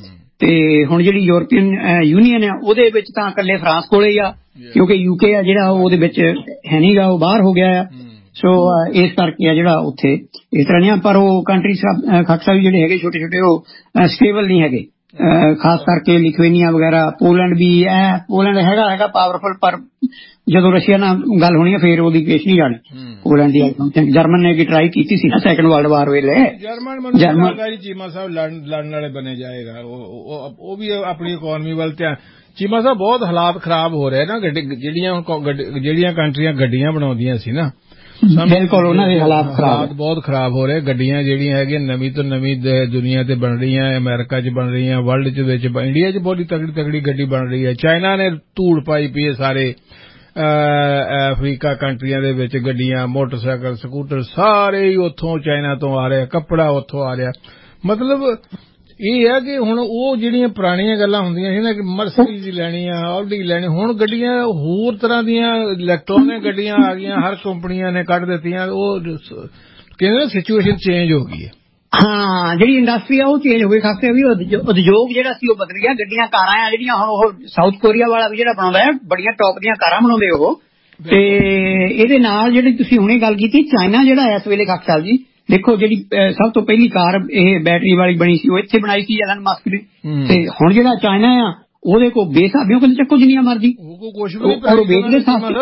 ਤੇ ਹੁਣ ਜਿਹੜੀ ਯੂਰਪੀਅਨ ਯੂਨੀਅਨ ਆ ਉਹਦੇ ਵਿੱਚ ਤਾਂ ਇਕੱਲੇ ਫਰਾਂਸ ਕੋਲੇ ਹੀ ਆ, ਕਿਉਂਕਿ UK ਆ ਜਿਹੜਾ ਉਹਦੇ ਵਿੱਚ ਹੈ ਨਹੀਂਗਾ, ਉਹ ਬਾਹਰ ਹੋ ਗਿਆ ਆ। ਸੋ ਇਸ ਕਰਕੇ ਆ ਜਿਹੜਾ ਉੱਥੇ ਇਸ ਤਰ੍ਹਾਂ ਨਹੀਂ, ਪਰ ਉਹ ਕੰਟਰੀ ਖਾਕਸਾ ਵੀ ਜਿਹੜੇ ਹੈਗੇ ਛੋਟੇ ਛੋਟੇ ਉਹ ਸਟੇਬਲ ਨਹੀਂ ਹੈਗੇ, ਖਾਸ ਕਰਕੇ ਲਿਥੁਏਨੀਆ ਵਗੈਰਾ, ਪੋਲੈਂਡ ਵੀ ਹੈ। ਪੋਲੈਂਡ ਹੈਗਾ ਪਾਵਰਫੁਲ, ਪਰ ਜਦੋਂ ਰਸ਼ੀਆ ਨਾਲ ਗੱਲ ਹੋਣੀ ਹੈ ਫਿਰ ਉਹਦੀ ਪੇਸ਼ ਨਹੀਂ ਜਾਣੀ ਪੋਲੈਂਡ ਦੀ। ਜਰਮਨ ਨੇ ਕੀ ਟਰਾਈ ਕੀਤੀ ਸੀ ਨਾ ਸੈਕੰਡ ਵਰਲਡ ਵਾਰ ਵੇਲੇ। ਜਰਮਨ ਚੀਮਾ ਸਾਹਿਬ ਲੜਨ ਵਾਲੇ ਬਣੇ ਜਾਏਗਾ, ਉਹ ਵੀ ਆਪਣੀ ਇਕੋਨਮੀ ਵੱਲ ਧਿਆਨ। ਚੀਮਾ ਸਾਹਿਬ ਬਹੁਤ ਹਾਲਾਤ ਖਰਾਬ ਹੋ ਰਹੇ ਨਾ, ਜਿਹੜੀਆਂ ਕੰਟਰੀਆਂ ਗੱਡੀਆਂ ਬਣਾਉਂਦੀਆਂ ਸੀ ਨਾ, ਬਿਲਕੁਲ ਉਹਨਾਂ ਦੇ ਹਾਲਾਤ ਬਹੁਤ ਖਰਾਬ ਹੋ ਰਹੇ। ਗੱਡੀਆਂ ਜਿਹੜੀਆਂ ਹੈਗੀਆਂ ਨਵੀਂ ਤੋਂ ਨਵੀਂ ਦੁਨੀਆ ਤੇ ਬਣ ਰਹੀਆਂ, ਅਮਰੀਕਾ 'ਚ ਬਣ ਰਹੀਆਂ, ਵਰਲਡ 'ਚ ਵਿੱਚ, ਇੰਡੀਆ 'ਚ ਬਹੁਤ ਤਗੜੀ ਗੱਡੀ ਬਣ ਰਹੀ ਹੈ। ਚਾਈਨਾ ਨੇ ਧੂੜ ਪਾਈ ਪਈ ਹੈ ਸਾਰੇ ਅਫਰੀਕਾ ਕੰਟਰੀਆਂ ਦੇ ਵਿੱਚ, ਗੱਡੀਆਂ, ਮੋਟਰਸਾਈਕਲ, ਸਕੂਟਰ ਸਾਰੇ ਹੀ ਉੱਥੋਂ ਚਾਈਨਾ ਤੋਂ ਆ ਰਿਹਾ, ਕੱਪੜਾ ਉੱਥੋਂ ਆ ਰਿਹਾ। ਮਤਲਬ ਇਹ ਹੈ ਕਿ ਹੁਣ ਉਹ ਜਿਹੜੀਆਂ ਪੁਰਾਣੀਆਂ ਗੱਲਾਂ ਹੁੰਦੀਆਂ ਸੀ ਨਾ ਕਿ ਮਰਸੀਡੀਜ਼ ਲੈਣੀ ਆ, ਆਡੀ ਲੈਣੀ, ਹੁਣ ਗੱਡੀਆਂ ਹੋਰ ਤਰ੍ਹਾਂ ਦੀਆਂ ਇਲੈਕਟ੍ਰੋਨਿਕ ਗੱਡੀਆਂ ਆ ਗਈਆਂ, ਹਰ ਕੰਪਨੀਆਂ ਨੇ ਕੱਢ ਦਿੱਤੀਆਂ। ਉਹ ਕਹਿੰਦੇ ਸਿਚੁਏਸ਼ਨ ਚੇਂਜ ਹੋ ਗਈ ਹੈ। ਹਾਂ, ਜਿਹੜੀ ਇੰਡਸਟਰੀ ਆ ਉਹ ਚੇਂਜ ਹੋ ਗਈ, ਖਾਸ ਕਰਕੇ ਉਦਯੋਗ ਜਿਹੜਾ ਸੀ ਉਹ ਬਦਲ ਗਿਆ। ਗੱਡੀਆਂ, ਕਾਰਾਂ ਆ ਜਿਹੜੀਆਂ, ਹੁਣ ਉਹ ਸਾਊਥ ਕੋਰੀਆ ਵਾਲਾ ਵੀ ਜਿਹੜਾ ਬਣਾਉਂਦਾ ਹੈ ਬੜੀਆਂ ਟੌਪ ਦੀਆਂ ਕਾਰਾਂ ਬਣਾਉਂਦੇ ਉਹ। ਤੇ ਇਹਦੇ ਨਾਲ ਜਿਹੜੀ ਤੁਸੀਂ ਹੁਣੇ ਗੱਲ ਕੀਤੀ, ਚਾਈਨਾ ਜਿਹੜਾ ਇਸ ਵੇਲੇ ਖਾਸ ਸਾਹਿਬ ਜੀ ਦੇਖੋ, ਜਿਹੜੀ ਸਭ ਤੋਂ ਪਹਿਲੀ ਕਾਰ ਇਹ ਬੈਟਰੀ ਵਾਲੀ ਬਣੀ ਸੀ ਉਹ ਇੱਥੇ ਬਣਾਈ ਸੀ ਐਲਨ ਮਸਕ ਨੇ। ਤੇ ਹੁਣ ਜਿਹੜਾ ਚਾਈਨਾ ਆ ਉਹਦੇ ਕੋਲ ਬੇਸਾਬੀਆਂ ਕੋਲ ਚੱਕੋ ਜਿੰਨੀਆਂ ਮਰਜ਼ੀ, ਕੁਛ ਵੀ ਵੇਚਦੇ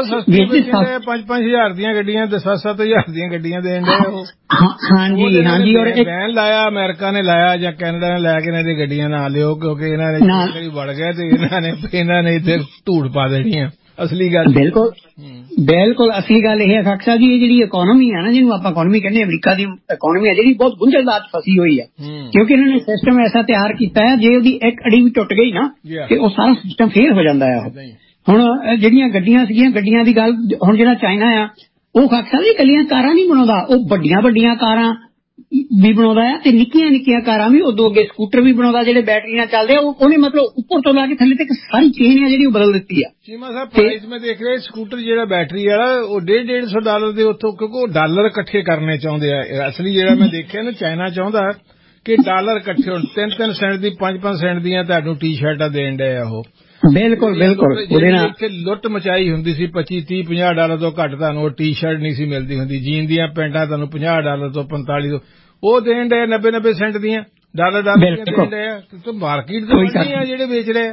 5,000 ਦੀਆਂ ਗੱਡੀਆਂ ਤੇ 7,000 ਦੀਆਂ ਗੱਡੀਆਂ ਦੇਣ ਦੇ ਉਹ। ਹਾਂਜੀ ਔਰ ਬੈਨ ਲਾਇਆ, ਅਮਰੀਕਾ ਨੇ ਲਾਇਆ ਜਾਂ ਕੈਨੇਡਾ ਨੇ ਲੈ ਕੇ ਇਹਨਾਂ ਦੀ ਗੱਡੀਆਂ ਨਾ ਲਿਓ, ਕਿਉਂਕਿ ਇਹਨਾਂ ਨੇ ਵੜ ਗਏ ਤੇ ਇਹਨਾਂ ਨੇ ਇੱਥੇ ਧੂੜ ਪਾ ਦੇਣੀ ਆ। ਅਸਲੀ ਗੱਲ ਬਿਲਕੁਲ ਅਸਲੀ ਗੱਲ ਇਹ ਹੈ ਖਾਕਸਾ ਜੀ, ਇਹ ਜਿਹੜੀ ਇਕੋਨਮੀ ਹੈ ਨਾ, ਜਿਹਨੂੰ ਆਪਾਂ ਇਕੋਨਮੀ ਕਹਿੰਦੇ, ਅਮਰੀਕਾ ਦੀ ਇਕੋਨਮੀ ਹੈ ਜਿਹੜੀ ਬਹੁਤ ਗੁੰਝਲਦਾਰ ਫਸੀ ਹੋਈ ਹੈ, ਕਿਉਂਕਿ ਇਹਨਾਂ ਨੇ ਸਿਸਟਮ ਐਸਾ ਤਿਆਰ ਕੀਤਾ ਹੈ ਜੇ ਉਹਦੀ ਇੱਕ ਅੜੀ ਵੀ ਟੁੱਟ ਗਈ ਨਾ ਤੇ ਉਹ ਸਾਰਾ ਸਿਸਟਮ ਫੇਲ ਹੋ ਜਾਂਦਾ ਹੈ। ਹੁਣ ਜਿਹੜੀਆਂ ਗੱਡੀਆਂ ਸੀਗੀਆਂ, ਗੱਡੀਆਂ ਦੀ ਗੱਲ, ਹੁਣ ਜਿਹੜਾ ਚਾਈਨਾ ਆ ਉਹ ਖਾਕਸਾ ਜੀ ਇਕੱਲੀਆਂ ਕਾਰਾਂ ਨਹੀਂ ਬਣਾਉਂਦਾ, ਉਹ ਵੱਡੀਆਂ ਕਾਰਾਂ ਵੀ ਬਣਾਉਂਦਾ ਹੈ ਤੇ ਨਿੱਕੀਆਂ ਕਾਰਾਂ ਵੀ, ਉਦੋਂ ਅੱਗੇ ਸਕੂਟਰ ਵੀ ਬਣਾਉਂਦਾ ਜਿਹੜੇ ਬੈਟਰੀ ਨਾਲ ਚੱਲਦੇ ਆ। ਉਹਨੇ ਮਤਲਬ ਉੱਪਰ ਤੋਂ ਲਾ ਕੇ ਥੱਲੇ ਤੱਕ ਸਾਰੀ ਚੇਨ ਹੈ ਜਿਹੜੀ ਉਹ ਬਦਲ ਦਿੱਤੀ ਆ। ਚੀਮਾ ਸਾਹਿਬ ਪ੍ਰਾਈਸ ਮੈਂ ਦੇਖ ਰਿਹਾ ਸਕੂਟਰ ਜਿਹੜਾ ਬੈਟਰੀ ਵਾਲਾ ਉਹ $150 ਦੇ ਉੱਥੋਂ, ਕਿਉਂਕਿ ਉਹ ਡਾਲਰ ਇਕੱਠੇ ਕਰਨੇ ਚਾਹੁੰਦੇ ਆ। ਅਸਲੀ ਜਿਹੜਾ ਮੈਂ ਦੇਖਿਆ ਨਾ, ਚਾਈਨਾ ਚਾਹੁੰਦਾ ਕਿ ਡਾਲਰ ਇਕੱਠੇ ਹੋਣ, 3-3 ਸੈਂਟ ਦੀ, 5-5 ਸੈਂਟ ਦੀਆਂ ਤੁਹਾਨੂੰ ਟੀ-ਸ਼ਰਟਾਂ ਦੇਣ ਡਏ ਆ ਉਹ। ਬਿਲਕੁਲ ਉਹਦੇ ਨਾਲ ਇੱਥੇ ਲੁੱਟ ਮਚਾਈ ਹੁੰਦੀ ਸੀ, $25-30-50 ਤੋਂ ਘੱਟ ਤੁਹਾਨੂੰ ਉਹ ਟੀ-ਸ਼ਰਟ ਨਹੀਂ ਸੀ ਮਿਲਦੀ ਹੁੰਦੀ। ਜੀਨ ਦੀਆਂ ਪੈਂਟਾਂ ਤੁਹਾਨੂੰ $50 ਤੋਂ 45 ਤੋਂ ਉਹ ਦੇਣ ਡਏ, 90 ਸੈਂਟ ਦੀਆਂ ਡਾਲਰ ਦੀਆਂ ਦੇਣ ਡਏ ਆ। ਮਾਰਕੀਟ ਦੇ ਨਹੀਂ ਆ ਜਿਹੜੇ ਵੇਚ ਰਹੇ ਆ।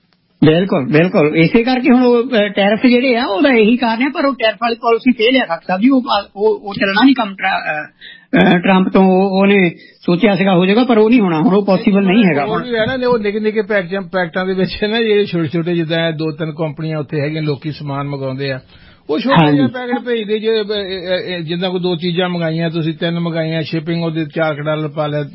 ਬਿਲਕੁਲ ਇਸੇ ਕਰਕੇ ਹੁਣ ਉਹ ਟੈਰਿਫ ਜਿਹੜੇ ਆ ਉਹਦਾ ਇਹੀ ਕਾਰਨ ਹੈ, ਪਰ ਉਹ ਟੈਰਿਫ ਵਾਲੀ ਪਾਲਿਸੀ ਫੇਲ ਹੈ ਖਾਕਸਾ ਜੀ, ਉਹ ਚੱਲਣਾ ਨਹੀਂ ਕੰਮ ਟਰੰਪ ਤੋਂ। ਉਹਨੇ ਸੋਚਿਆ ਸੀਗਾ ਹੋ ਜਾਏਗਾ, ਪਰ ਉਹ ਨਹੀਂ ਹੋਣਾ, ਹੁਣ ਉਹ ਪੋਸੀਬਲ ਨਹੀਂ ਹੈਗਾ। ਉਹ ਨਿੱਕੇ ਪੈਕਟਾਂ ਦੇ ਵਿੱਚ ਨਾ ਜਿਹੜੇ ਛੋਟੇ ਜਿੱਦਾਂ 2-3 ਕੰਪਨੀਆਂ ਉੱਥੇ ਹੈਗੀਆਂ, ਲੋਕੀ ਸਮਾਨ ਮੰਗਾਉਂਦੇ ਆ, ਉਹ ਛੋਟੇ ਜਿਹੇ ਪੈਕਟ ਭੇਜਦੇ, ਜਿੱਦਾਂ ਕੋਈ 2 ਚੀਜ਼ਾਂ ਮੰਗਾਈਆਂ ਤੁਸੀਂ, 3 ਮੰਗਾਈਆਂ, ਸ਼ਿਪਿੰਗ ਉਹਦੇ $4 ਪਾ ਲਿਆ,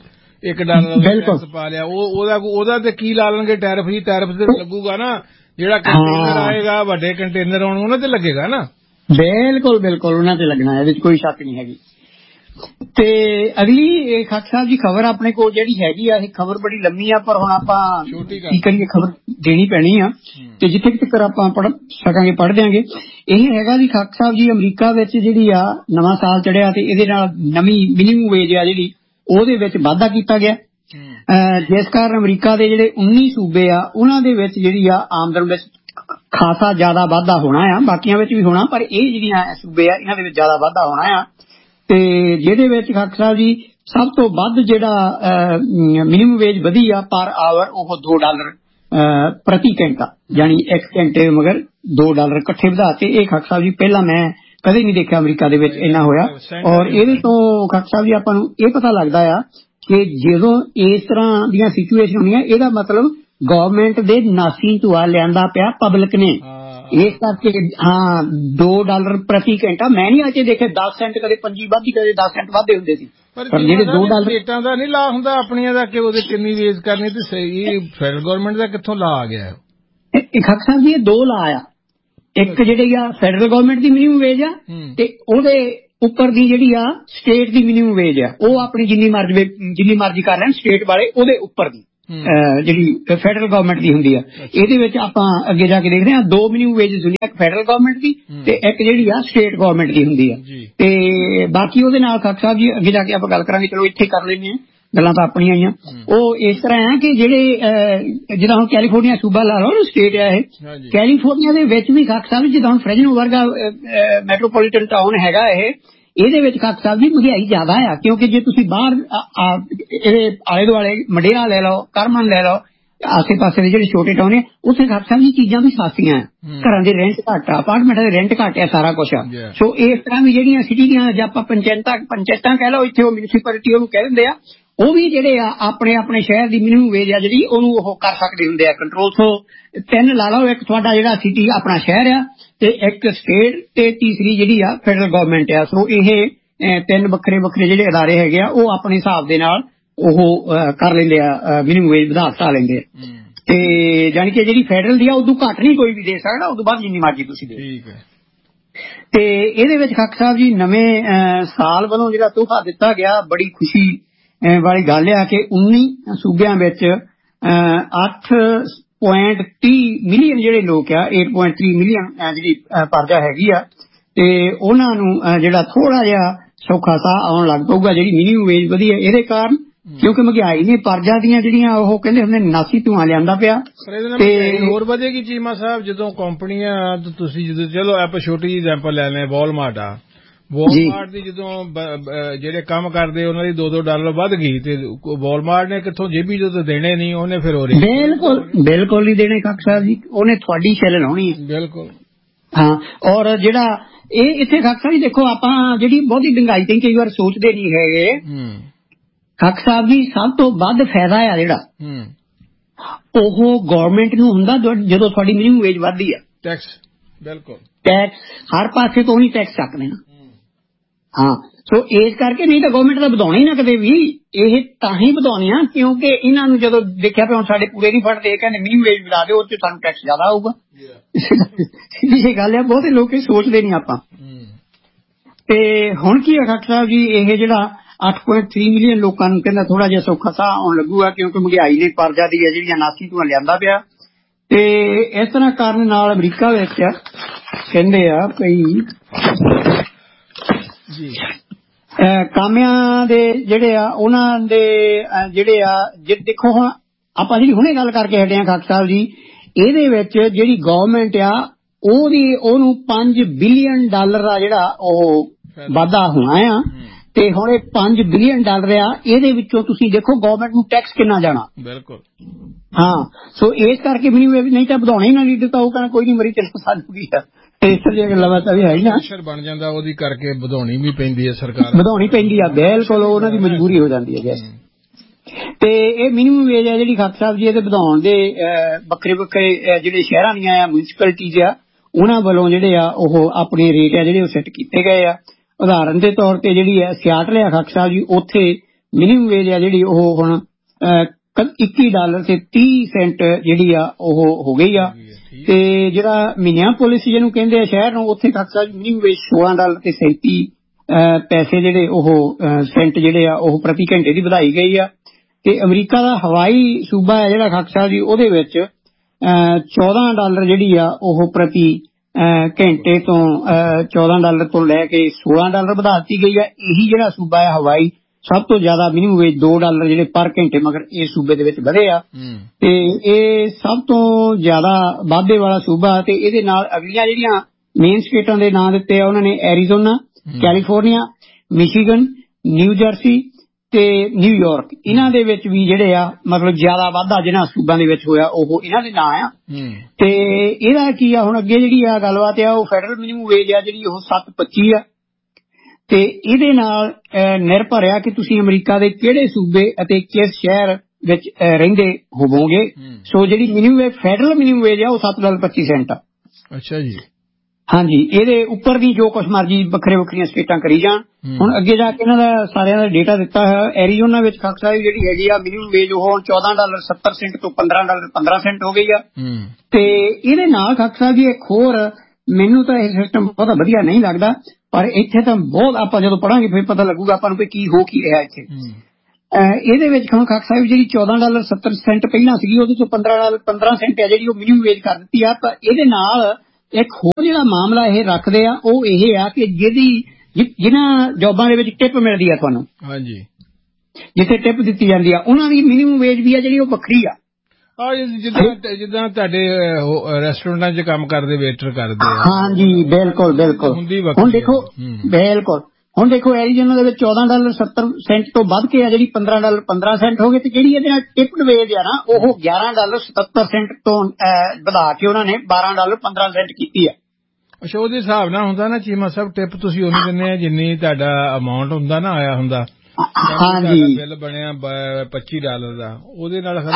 $1 ਪਾ ਲਿਆ, ਉਹਦਾ ਤੇ ਕੀ ਲਾ ਲੈਣਗੇ ਟੈਰਿਫ ਜੀ। ਟੈਰਿਫ ਤੇ ਲੱਗੂਗਾ ਨਾ, ਜਿਹੜਾ ਕੰਟੇਨਰ ਆਏਗਾ, ਵੱਡੇ ਕੰਟੇਨਰ ਆਉਣ, ਉਹਨਾਂ ਤੇ ਲੱਗੇਗਾ ਨਾ। ਬਿਲਕੁਲ ਉਹਨਾਂ ਤੇ ਲੱਗਣਾ, ਇਹਦੇ ਚ ਕੋਈ ਸ਼ੱਕ ਨਹੀਂ ਹੈਗੀ। ਤੇ ਅਗਲੀ ਖਾਕ ਸਾਹਿਬ ਜੀ ਖਬਰ ਆਪਣੇ ਕੋਲ ਜਿਹੜੀ ਹੈਗੀ ਆ, ਇਹ ਖਬਰ ਬੜੀ ਲੰਮੀ ਆ, ਪਰ ਹੁਣ ਆਪਾਂ ਕੀ ਕਰੀਏ, ਖਬਰ ਦੇਣੀ ਪੈਣੀ ਆ ਤੇ ਜਿੱਥੇ ਤੱਕ ਆਪਾਂ ਪੜ੍ਹ ਸਕਾਂਗੇ ਪੜ੍ਹ ਦਿਆਂਗੇ। ਇਹ ਹੈਗਾ ਜੀ ਖਾਕ ਸਾਹਿਬ ਜੀ, ਅਮਰੀਕਾ ਵਿੱਚ ਜਿਹੜੀ ਆ ਨਵਾਂ ਸਾਲ ਚੜਿਆ ਤੇ ਇਹਦੇ ਨਾਲ ਨਵੀਂ ਮਿਨੀਮਮ ਵੇਜ ਆ ਜਿਹੜੀ ਉਹਦੇ ਵਿੱਚ ਵਾਧਾ ਕੀਤਾ ਗਿਆ, ਜਿਸ ਕਾਰਨ ਅਮਰੀਕਾ ਦੇ ਜਿਹੜੇ 19 ਸੂਬੇ ਆ ਉਹਨਾਂ ਦੇ ਵਿੱਚ ਜਿਹੜੀ ਆ ਆਮਦਨ ਵਿੱਚ ਖਾਸਾ ਜ਼ਿਆਦਾ ਵਾਧਾ ਹੋਣਾ ਆ। ਬਾਕੀਆਂ ਵਿੱਚ ਵੀ ਹੋਣਾ, ਪਰ ਇਹ ਜਿਹੜੀਆਂ ਸੂਬੇ ਆ ਇਹਨਾਂ ਦੇ ਵਿੱਚ ਜ਼ਿਆਦਾ ਵਾਧਾ ਹੋਣਾ ਆ। ਤੇ ਜਿਹਦੇ ਵਿੱਚ ਖਾਕ ਸਾਹਿਬ ਜੀ ਸਭ ਤੋਂ ਵੱਧ ਜਿਹੜਾ ਮਿਨੀਮਮ ਵੇਜ ਵਧੀ ਆ ਪਰ ਆਵਰ, ਉਹ $2 ਪ੍ਰਤੀ ਘੰਟਾ, ਯਾਨੀ 1 ਘੰਟੇ ਮਗਰ $2 ਇਕੱਠੇ ਵਧਾਤੇ। ਇਹ ਖਾਕ ਸਾਹਿਬ ਜੀ ਪਹਿਲਾਂ ਮੈਂ ਕਦੇ ਨਹੀਂ ਦੇਖਿਆ ਅਮਰੀਕਾ ਦੇ ਵਿੱਚ ਇੰਨਾ ਹੋਇਆ। ਔਰ ਇਹਦੇ ਤੋਂ ਖਾਕ ਸਾਹਿਬ ਜੀ ਆਪਾਂ ਨੂੰ ਇਹ ਪਤਾ ਲੱਗਦਾ ਆ ਕਿ ਜਦੋਂ ਇਸ ਤਰ੍ਹਾਂ ਦੀਆਂ ਸਿਚੁਏਸ਼ਨ ਹੁੰਦੀਆਂ, ਇਹਦਾ ਮਤਲਬ ਗਵਰਨਮੈਂਟ ਦੇ ਨਾਸੀ ਧੂਆ ਲਿਆਂਦਾ ਪਿਆ ਪਬਲਿਕ ਨੇ। ਇਸ ਕਰਕੇ $2 ਪ੍ਰਤੀ ਘੰਟਾ ਮੈਂ ਨਹੀਂ ਅਜੇ ਦੇਖਿਆ 10 ਸੈਂਟ ਕਦੇ 5 ਵੱਧ, ਕਦੇ 10 ਸੈਂਟ ਵਾਧੇ ਹੁੰਦੇ ਸੀ, ਪਰ ਜਿਹੜੇ $2 ਰੇਟਾਂ ਦਾ ਨਹੀਂ ਲਾ ਹੁੰਦਾ ਆਪਣੀਆਂ ਦਾ ਕਿ ਉਹਦੇ ਕਿੰਨੀ ਵੇਜ ਕਰਨੀ, ਤੇ ਸਹੀ ਫੈਡਰਲ ਗਵਰਨਮੈਂਟ ਦਾ ਕਿੱਥੋਂ ਲਾ ਆ ਗਿਆ? ਖਾਕ ਸਾਹਿਬ ਜੀ ਇਹ 2 ਲਾ ਆ, ਇੱਕ ਜਿਹੜੀ ਆ ਫੈਡਰਲ ਗਵਰਨਮੈਂਟ ਦੀ ਮਿਨੀਮਮ ਵੇਜ ਆ ਤੇ ਉਹਦੇ ਉੱਪਰ ਦੀ ਜਿਹੜੀ ਆ ਸਟੇਟ ਦੀ ਮਿਨੀਮਮ ਵੇਜ ਆ, ਉਹ ਆਪਣੀ ਜਿੰਨੀ ਮਰਜ਼ੀ ਕਰ ਲੈਣ ਸਟੇਟ ਵਾਲੇ, ਉਹਦੇ ਉੱਪਰ ਦੀ ਜਿਹੜੀ ਫੈਡਰਲ ਗਵਰਨਮੈਂਟ ਦੀ ਹੁੰਦੀ ਆ। ਇਹਦੇ ਵਿੱਚ ਆਪਾਂ ਅੱਗੇ ਜਾ ਕੇ ਦੇਖਦੇ ਹਾਂ 2 ਮਿਨੀਮਮ ਵੇਜਸ ਹੁੰਦੀਆਂ, ਇੱਕ ਫੈਡਰਲ ਗਵਰਨਮੈਂਟ ਦੀ ਤੇ ਇੱਕ ਜਿਹੜੀ ਆ ਸਟੇਟ ਗਵਰਨਮੈਂਟ ਦੀ ਹੁੰਦੀ ਆ। ਤੇ ਬਾਕੀ ਉਹਦੇ ਨਾਲ ਖਾਕ ਸਾਹਿਬ ਜੀ ਅੱਗੇ ਜਾ ਕੇ ਆਪਾਂ ਗੱਲ ਕਰਾਂਗੇ, ਚਲੋ ਇੱਥੇ ਕਰ ਲੈਂਦੇ ਹਾਂ। ਗੱਲਾਂ ਤਾਂ ਆਪਣੀਆਂ ਆਈਆਂ। ਉਹ ਇਸ ਤਰ੍ਹਾਂ ਹੈ ਕਿ ਜਿਹੜੇ ਜਿੱਦਾਂ ਹੁਣ ਕੈਲੀਫੋਰਨੀਆ ਸੂਬਾ ਲਾ ਲਓ ਸਟੇਟ ਹੈ ਇਹ, ਕੈਲੀਫੋਰਨੀਆ ਦੇ ਵਿੱਚ ਵੀ ਖਾਕ ਸਾਹਿਬ ਜਿੱਦਾਂ ਹੁਣ ਫਰੈਜ਼ਨੋ ਵਰਗਾ ਮੈਟਰੋਪੋਲੀਟਨ ਟਾਊਨ ਹੈਗਾ ਇਹਦੇ ਵਿੱਚ ਖਾਕ ਸਾਹਿਬ ਜੀ ਮਹਿੰਗਾਈ ਜ਼ਿਆਦਾ ਆ, ਕਿਉਂਕਿ ਜੇ ਤੁਸੀਂ ਬਾਹਰ ਇਹਦੇ ਆਲੇ ਦੁਆਲੇ ਮੰਡੇਰਾ ਲੈ ਲਓ, ਕਰਮਨ ਲੈ ਲਓ, ਆਸੇ ਪਾਸੇ ਦੇ ਜਿਹੜੇ ਛੋਟੇ ਟਾਊਨ ਨੇ ਉੱਥੇ ਖਾਕ ਸਾਹਿਬ ਜੀ ਚੀਜ਼ਾਂ ਵੀ ਸਸਤੀਆਂ ਆ, ਘਰਾਂ ਦੇ ਰੈਂਟ ਘੱਟ ਆ, ਅਪਾਰਟਮੈਂਟਾਂ ਦੇ ਰੈਂਟ ਘੱਟ ਆ, ਸਾਰਾ ਕੁਛ ਆ। ਸੋ ਇਸ ਤਰ੍ਹਾਂ ਵੀ ਜਿਹੜੀਆਂ ਸਿਟੀ ਦੀਆਂ ਜਾਂ ਆਪਾਂ ਪੰਚਾਇਤਾਂ ਕਹਿ ਲਓ, ਇੱਥੇ ਉਹ ਮਿਊਨਿਸਪੈਲਿਟੀ ਉਹਨੂੰ ਕਹਿ ਦਿੰਦੇ ਆ, ਉਹ ਵੀ ਜਿਹੜੇ ਆ ਆਪਣੇ ਆਪਣੇ ਸ਼ਹਿਰ ਦੀ ਮਿਨੀਮਮ ਵੇਜ ਆ ਜਿਹੜੀ ਉਹਨੂੰ ਉਹ ਕਰ ਸਕਦੇ ਹੁੰਦੇ ਆ ਕੰਟਰੋਲ। ਸੋ 3 ਲਾ ਲਓ, ਇੱਕ ਤੁਹਾਡਾ ਜਿਹੜਾ ਸਿਟੀ ਆਪਣਾ ਸ਼ਹਿਰ ਆ, ਤੇ ਇੱਕ ਸਟੇਟ, ਤੇ ਤੀਸਰੀ ਜਿਹੜੀ ਆ ਫੈਡਰਲ ਗਵਰਨਮੈਂਟ ਆ। ਸੋ ਇਹ 3 ਵੱਖਰੇ ਵੱਖਰੇ ਜਿਹੜੇ ਅਦਾਰੇ ਹੈਗੇ ਆ ਉਹ ਆਪਣੇ ਹਿਸਾਬ ਦੇ ਨਾਲ ਉਹ ਕਰ ਲੈਂਦੇ ਆ, ਮਿਨੀਮਮ ਵੇਜ ਵਧਾ ਘਟਾ ਲੈਂਦੇ ਆ। ਤੇ ਜਾਣੀ ਕਿ ਜਿਹੜੀ ਫੈਡਰਲ ਦੀ ਆ ਉਦੋਂ ਘੱਟ ਨਹੀਂ ਕੋਈ ਵੀ ਦੇ ਸਕਦਾ, ਉਦੋਂ ਬਾਅਦ ਜਿੰਨੀ ਮਰਜ਼ੀ ਤੁਸੀਂ ਦੇ। ਤੇ ਇਹਦੇ ਵਿੱਚ ਖਾਕ ਸਾਹਿਬ ਜੀ ਨਵੇਂ ਸਾਲ ਵੱਲੋਂ ਜਿਹੜਾ ਤੋਹਫਾ ਦਿੱਤਾ ਗਿਆ, ਬੜੀ ਖੁਸ਼ੀ ਵਾਲੀ ਗੱਲ ਆ ਕਿ 19 ਸੂਬਿਆਂ ਵਿੱਚ 8.30 ਮਿਲੀਅਨ ਜਿਹੜੇ ਲੋਕ ਆ, 8.3 ਮਿਲੀਅਨ ਜਿਹੜੀ ਪਰਜਾ ਹੈਗੀ ਆ, ਤੇ ਉਹਨਾਂ ਨੂੰ ਜਿਹੜਾ ਥੋੜਾ ਜਿਹਾ ਸੌਖਾ ਸਾਹ ਆਉਣ ਲੱਗ ਪਊਗਾ ਜਿਹੜੀ ਮਿਨੀਮਮ ਵੇਜ ਵਧੀ ਹੈ ਇਹਦੇ ਕਾਰਨ, ਕਿਉਂਕਿ ਮਹਿੰਗਾਈ ਨੇ ਪਰਜਾ ਦੀਆਂ ਜਿਹੜੀਆਂ ਉਹ ਕਹਿੰਦੇ ਹੁੰਦੇ ਨਾਸੀ ਧੂਆਂ ਲਿਆਂਦਾ ਪਿਆ। ਤੇ ਹੋਰ ਵਧੇਗੀ ਚੀਮਾ ਸਾਹਿਬ ਜਦੋਂ ਕੰਪਨੀਆਂ, ਤੁਸੀਂ ਜਦੋਂ ਚਲੋ ਆਪਾਂ ਛੋਟੀ ਜਿਹੀ ਐਗਜ਼ਾਮਪਲ ਲੈ ਲੈਂ, ਵਾਲਮਾਰਟ ਆ, ਵਾਲਮਾਰਟ ਦੀ ਜਦੋਂ ਜਿਹੜੇ ਕੰਮ ਕਰਦੇ ਉਹਨਾਂ ਦੀ $2 ਵੱਧ ਗਈ, ਤੇ ਵਾਲਮਾਰਟ ਨੇ ਕਿੱਥੋਂ ਜੇਬੀ ਜਦੋਂ ਦੇਣੇ ਨਹੀਂ, ਉਹਨੇ ਫਿਰ ਹੋ ਰਹੀ ਬਿਲਕੁਲ ਨਹੀਂ ਦੇਣੇ ਖਾਕ ਸਾਹਿਬ ਜੀ, ਉਹਨੇ ਤੁਹਾਡੀ ਸ਼ੈਲ ਲਾਉਣੀ ਹੈ। ਬਿਲਕੁਲ ਹਾਂ। ਔਰ ਜਿਹੜਾ ਇਹ ਇੱਥੇ ਖਾਕ ਸਾਹਿਬ ਜੀ ਦੇਖੋ, ਆਪਾਂ ਜਿਹੜੀ ਬਹੁਤੀ ਡੰਗਾਈ ਤੇ ਕਈ ਵਾਰ ਸੋਚਦੇ ਨਹੀਂ ਹੈਗੇ ਖਾਕ ਸਾਹਿਬ ਜੀ, ਸਭ ਤੋਂ ਵੱਧ ਫਾਇਦਾ ਆ ਜਿਹੜਾ ਉਹ ਗਵਰਨਮੈਂਟ ਨੂੰ ਹੁੰਦਾ ਜਦੋਂ ਤੁਹਾਡੀ ਮਿਨੀਮਮ ਵੇਜ ਵੱਧਦੀ ਆ। ਟੈਕਸ, ਬਿਲਕੁਲ ਟੈਕਸ ਹਰ ਪਾਸੇ ਤੋਂ ਨਹੀਂ ਟੈਕਸ ਚੱਕਦੇ ਨਾ। ਹਾਂ, ਸੋ ਇਸ ਕਰਕੇ ਨਹੀਂ ਤਾਂ ਗਵਰਨਮੈਂਟ ਦਾ ਵਧਾਉਣਾ ਹੀ ਨਾ ਕਦੇ ਵੀ, ਇਹ ਤਾਂ ਹੀ ਵਧਾਉਣੀ ਆ ਕਿਉਂਕਿ ਇਹਨਾਂ ਨੂੰ ਜਦੋਂ ਦੇਖਿਆ ਪਿਆ ਹੁਣ ਸਾਡੇ ਪੂਰੇ ਨਹੀਂ ਫੜਦੇ, ਕਹਿੰਦੇ ਮਿਨੀਮਮ ਵੇਜ ਵਧਾ ਦਿਓ, ਉਹ 'ਚ ਸਾਨੂੰ ਟੈਕਸ ਜ਼ਿਆਦਾ ਆਊਗਾ। ਇਹ ਗੱਲ ਆ, ਬਹੁਤੇ ਲੋਕ ਸੋਚਦੇ ਨਹੀਂ ਆਪਾਂ। ਤੇ ਹੁਣ ਕੀ ਹੈ ਖਾਕ ਸਾਹਿਬ ਜੀ, ਇਹ ਜਿਹੜਾ 8.3 ਮਿਲੀਅਨ ਲੋਕਾਂ ਨੂੰ ਕਹਿੰਦਾ ਥੋੜਾ ਜਿਹਾ ਸੌਖਾ ਸਾਹ ਆਉਣ ਲੱਗੂਗਾ, ਕਿਉਂਕਿ ਮਹਿੰਗਾਈ ਨੇ ਪਰਜਾ ਦੀ ਹੈ ਜਿਹੜੀਆਂ ਨਾਸੀ ਧੂਆਂ ਲਿਆਂਦਾ ਪਿਆ। ਤੇ ਇਸ ਤਰ੍ਹਾਂ ਕਰਨ ਨਾਲ ਅਮਰੀਕਾ ਵਿੱਚ ਕਹਿੰਦੇ ਆ ਭਈ ਕਾਮਿਆਂ ਦੇ ਜਿਹੜੇ ਆ ਉਹਨਾਂ ਦੇ ਜਿਹੜੇ ਆ ਦੇਖੋ, ਹੁਣ ਆਪਾਂ ਜਿਹੜੀ ਹੁਣੇ ਗੱਲ ਕਰਕੇ ਹਟੇ ਆ ਖਾਕ ਸਾਹਿਬ ਜੀ, ਇਹਦੇ ਵਿੱਚ ਜਿਹੜੀ ਗਵਰਨਮੈਂਟ ਆ ਉਹਨੂੰ $5 ਬਿਲੀਅਨ ਆ ਜਿਹੜਾ ਉਹ ਵਾਧਾ ਹੋਣਾ ਆ। ਤੇ ਹੁਣ ਇਹ $5 ਬਿਲੀਅਨ ਆ, ਇਹਦੇ ਵਿੱਚੋਂ ਤੁਸੀਂ ਦੇਖੋ ਗਵਰਨਮੈਂਟ ਨੂੰ ਟੈਕਸ ਕਿੰਨਾ ਜਾਣਾ। ਬਿਲਕੁਲ ਹਾਂ। ਸੋ ਇਸ ਕਰਕੇ ਮਿਨੀਮਮ ਨਹੀਂ ਤਾਂ ਵਧਾਉਣਾ ਹੀ ਨਾ ਲੀਡਰ ਤਾਂ ਉਹ ਕਹਿੰਦਾ ਕੋਈ ਨਹੀਂ ਮਰੀ ਚੱਲ ਸਾਨੂੰ ਕੀ ਆ, ਇਸ ਤਰ੍ਹਾਂ ਗੱਲਾਂ ਬਾਤਾਂ ਵੀ ਹੈ ਹੀ ਨਾ, ਬਣ ਜਾਂਦਾ ਉਹਦੀ ਕਰਕੇ ਵਧਾਉਣੀ ਵੀ ਪੈਂਦੀ ਹੈ, ਸਰਕਾਰ ਵਧਾਉਣੀ ਪੈਂਦੀ ਆ। ਬਿਲਕੁਲ ਉਹਨਾਂ ਦੀ ਮਜਬੂਰੀ ਹੋ ਜਾਂਦੀ ਹੈ। ਤੇ ਇਹ ਮਿਨੀਮਮ ਵੇਜ ਹੈ ਜਿਹੜੀ ਖਾਕ ਸਾਹਿਬ ਜੀ, ਇਹਦੇ ਵਧਾਉਣ ਦੇ ਵੱਖਰੇ ਵੱਖਰੇ ਜਿਹੜੇ ਸ਼ਹਿਰਾਂ ਦੀਆਂ ਆ ਮਿਊਨਿਸਪੈਲਿਟੀਜ਼ ਆ ਉਹਨਾਂ ਵੱਲੋਂ ਜਿਹੜੇ ਆ ਉਹ ਆਪਣੇ ਰੇਟ ਆ ਜਿਹੜੇ ਉਹ ਸੈੱਟ ਕੀਤੇ ਗਏ ਆ। ਉਦਾਹਰਨ ਦੇ ਤੌਰ ਤੇ ਜਿਹੜੀ ਹੈ ਸਿਆਟਲ ਆ ਖਾਕ ਸਾਹਿਬ ਜੀ, ਉੱਥੇ ਮਿਨੀਮਮ ਵੇਜ ਆ ਜਿਹੜੀ ਉਹ ਹੁਣ $21 ਤੇ 30 ਸੈਂਟ ਜਿਹੜੀ ਆ ਉਹ ਹੋ ਗਈ ਆ। ਤੇ ਜਿਹੜਾ ਮਿਨੀਆਪੋਲਿਸ ਜਿਹਨੂੰ ਕਹਿੰਦੇ ਆ ਸ਼ਹਿਰ ਨੂੰ, ਉੱਥੇ ਖਾਕ ਸਾਹਿਬ ਮਿਨੀਮਮ ਵੇਜ $16 ਤੇ 37 ਪੈਸੇ ਜਿਹੜੇ ਉਹ ਸੈਂਟ ਜਿਹੜੇ ਆ ਉਹ ਪ੍ਰਤੀ ਘੰਟੇ ਦੀ ਵਧਾਈ ਗਈ ਆ। ਤੇ ਅਮਰੀਕਾ ਦਾ ਹਵਾਈ ਸੂਬਾ ਹੈ ਜਿਹੜਾ ਖਾਕ ਸਾਹਿਬ ਜੀ, ਉਹਦੇ ਵਿੱਚ $14 ਜਿਹੜੀ ਆ ਉਹ ਪ੍ਰਤੀ ਘੰਟੇ ਤੋਂ $14 ਤੋਂ ਲੈ ਕੇ $16 ਵਧਾ ਦਿੱਤੀ ਗਈ ਆ। ਇਹੀ ਜਿਹੜਾ ਸੂਬਾ ਹੈ ਹਵਾਈ, ਸਭ ਤੋਂ ਜ਼ਿਆਦਾ ਮਿਨੀਮਮ ਵੇਜ $2 ਜਿਹੜੇ ਪਰ ਘੰਟੇ ਮਗਰ ਇਹ ਸੂਬੇ ਦੇ ਵਿੱਚ ਵਧੇ ਆ। ਤੇ ਇਹ ਸਭ ਤੋਂ ਜ਼ਿਆਦਾ ਵਾਧੇ ਵਾਲਾ ਸੂਬਾ। ਤੇ ਇਹਦੇ ਨਾਲ ਅਗਲੀਆਂ ਜਿਹੜੀਆਂ ਮੇਨ ਸਟੇਟਾਂ ਦੇ ਨਾਂ ਦਿੱਤੇ ਆ ਉਹਨਾਂ ਨੇ Arizona, California, Michigan, new jersey ਤੇ ਨਿਊਯਾਰਕ। ਇਹਨਾਂ ਦੇ ਵਿੱਚ ਵੀ ਜਿਹੜੇ ਆ ਮਤਲਬ ਜ਼ਿਆਦਾ ਵਾਧਾ ਜਿਹਨਾਂ ਸੂਬਿਆਂ ਦੇ ਵਿੱਚ ਹੋਇਆ ਉਹ ਇਹਨਾਂ ਦੇ ਨਾਂ ਆ। ਤੇ ਇਹਦਾ ਕੀ ਆ ਹੁਣ ਅੱਗੇ ਜਿਹੜੀ ਆ ਗੱਲਬਾਤ ਆ, ਉਹ ਫੈਡਰਲ ਮਿਨੀਮਮ ਵੇਜ ਆ ਜਿਹੜੀ ਉਹ 7.25 ਆ। ਤੇ ਇਹਦੇ ਨਾਲ ਨਿਰਭਰ ਆ ਕਿ ਤੁਸੀਂ ਅਮਰੀਕਾ ਦੇ ਕਿਹੜੇ ਸੂਬੇ ਅਤੇ ਕਿਸ ਸ਼ਹਿਰ ਵਿੱਚ ਰਹਿੰਦੇ ਹੋਵੋਗੇ। ਸੋ ਜਿਹੜੀ minimum wage federal minimum wage ਆ ਉਹ $7.25 ਆ। ਅੱਛਾ ਜੀ। ਹਾਂਜੀ, ਇਹਦੇ ਉੱਪਰ ਦੀ ਜੋ ਕੁਛ ਮਰਜੀ ਵੱਖਰੇ ਵੱਖਰੀਆਂ ਸਟੇਟਾਂ ਕਰੀ ਜਾਣ। ਹੁਣ ਅੱਗੇ ਜਾ ਕੇ ਇਹਨਾਂ ਦਾ ਸਾਰਿਆਂ ਦਾ ਡੇਟਾ ਦਿੱਤਾ ਹੈ। ਐਰੀਜ਼ੋਨਾ ਵਿੱਚ ਖਾਕ ਸਾਹਿਬ ਜਿਹੜੀ ਹੈਗੀ ਆ ਮਿਨੀਮਮ ਵੇਜ ਉਹ $14.70 ਤੋਂ $15.15 ਹੋ ਗਈ ਆ। ਤੇ ਇਹਦੇ ਨਾਲ ਖਾਕ ਸਾਹਿਬ ਜੀ ਇੱਕ ਹੋਰ, ਮੈਨੂੰ ਤਾਂ ਇਹ ਸਿਸਟਮ ਬਹੁਤਾ ਵਧੀਆ ਨਹੀਂ ਲੱਗਦਾ, ਪਰ ਇੱਥੇ ਤਾਂ ਬਹੁਤ ਆਪਾਂ ਜਦੋਂ ਪੜਾਂਗੇ ਫਿਰ ਪਤਾ ਲੱਗੂਗਾ ਆਪਾਂ ਨੂੰ ਕਿ ਕੀ ਹੋ ਕੀ ਰਿਹਾ ਇੱਥੇ। ਇਹਦੇ ਵਿੱਚ ਹੁਣ ਖਾਕ ਸਾਹਿਬ ਜਿਹੜੀ $14.70 ਪਹਿਲਾਂ ਸੀਗੀ ਉਹਦੇ ਤੋਂ $15 ਆ ਜਿਹੜੀ ਉਹ ਮਿਨੀਮਮ ਵੇਜ ਕਰ ਦਿੱਤੀ ਆ। ਪਰ ਇਹਦੇ ਨਾਲ ਇੱਕ ਹੋਰ ਜਿਹੜਾ ਮਾਮਲਾ ਇਹ ਰੱਖਦੇ ਆ ਉਹ ਇਹ ਆ ਕਿ ਜਿਹਨਾਂ ਜੋਬਾਂ ਦੇ ਵਿੱਚ ਟਿਪ ਮਿਲਦੀ ਆ ਤੁਹਾਨੂੰ, ਹਾਂਜੀ, ਜਿੱਥੇ ਟਿਪ ਦਿੱਤੀ ਜਾਂਦੀ ਆ ਉਹਨਾਂ ਦੀ ਮਿਨੀਮਮ ਵੇਜ ਵੀ ਆ ਜਿਹੜੀ ਉਹ ਵੱਖਰੀ ਆ। ਜਿੱਦਾਂ ਤੁਹਾਡੇ ਰੈਸਟੋਰੈਂਟਾਂ 'ਚ ਕੰਮ ਕਰਦੇ ਵੇਟਰ ਕਰਦੇ ਆ। ਹਾਂਜੀ ਬਿਲਕੁਲ ਬਿਲਕੁਲ। ਹੁਣ ਦੇਖੋ ਐਰੀਜ਼ੋਨਾ ਦੇ ਵਿੱਚ $14.70 ਤੋਂ ਵੱਧ ਕੇ ਆ ਜਿਹੜੀ $15.15 ਹੋ ਗਏ, ਤੇ ਜਿਹੜੀ ਇਹਦੇ ਨਾਲ ਟਿਪਡ ਵੇਜ ਆ ਨਾ ਉਹ $11.77 ਤੋਂ ਵਧਾ ਕੇ ਉਹਨਾਂ ਨੇ $12.15 ਕੀਤੀ ਆ। ਅੱਛਾ, ਉਹਦੇ ਹਿਸਾਬ ਨਾਲ ਹੁੰਦਾ ਨਾ ਚੀਮਾ ਸਾਹਿਬ, ਟਿਪ ਤੁਸੀਂ ਉਹਨੂੰ ਦਿੰਦੇ ਆ ਜਿੰਨੀ ਤੁਹਾਡਾ ਅਮਾਊਂਟ ਹੁੰਦਾ ਨਾ ਆਇਆ ਹੁੰਦਾ। ਹਾਂਜੀ, ਬਿੱਲ ਬਣਿਆ $25 ਦਾ, ਉਹਦੇ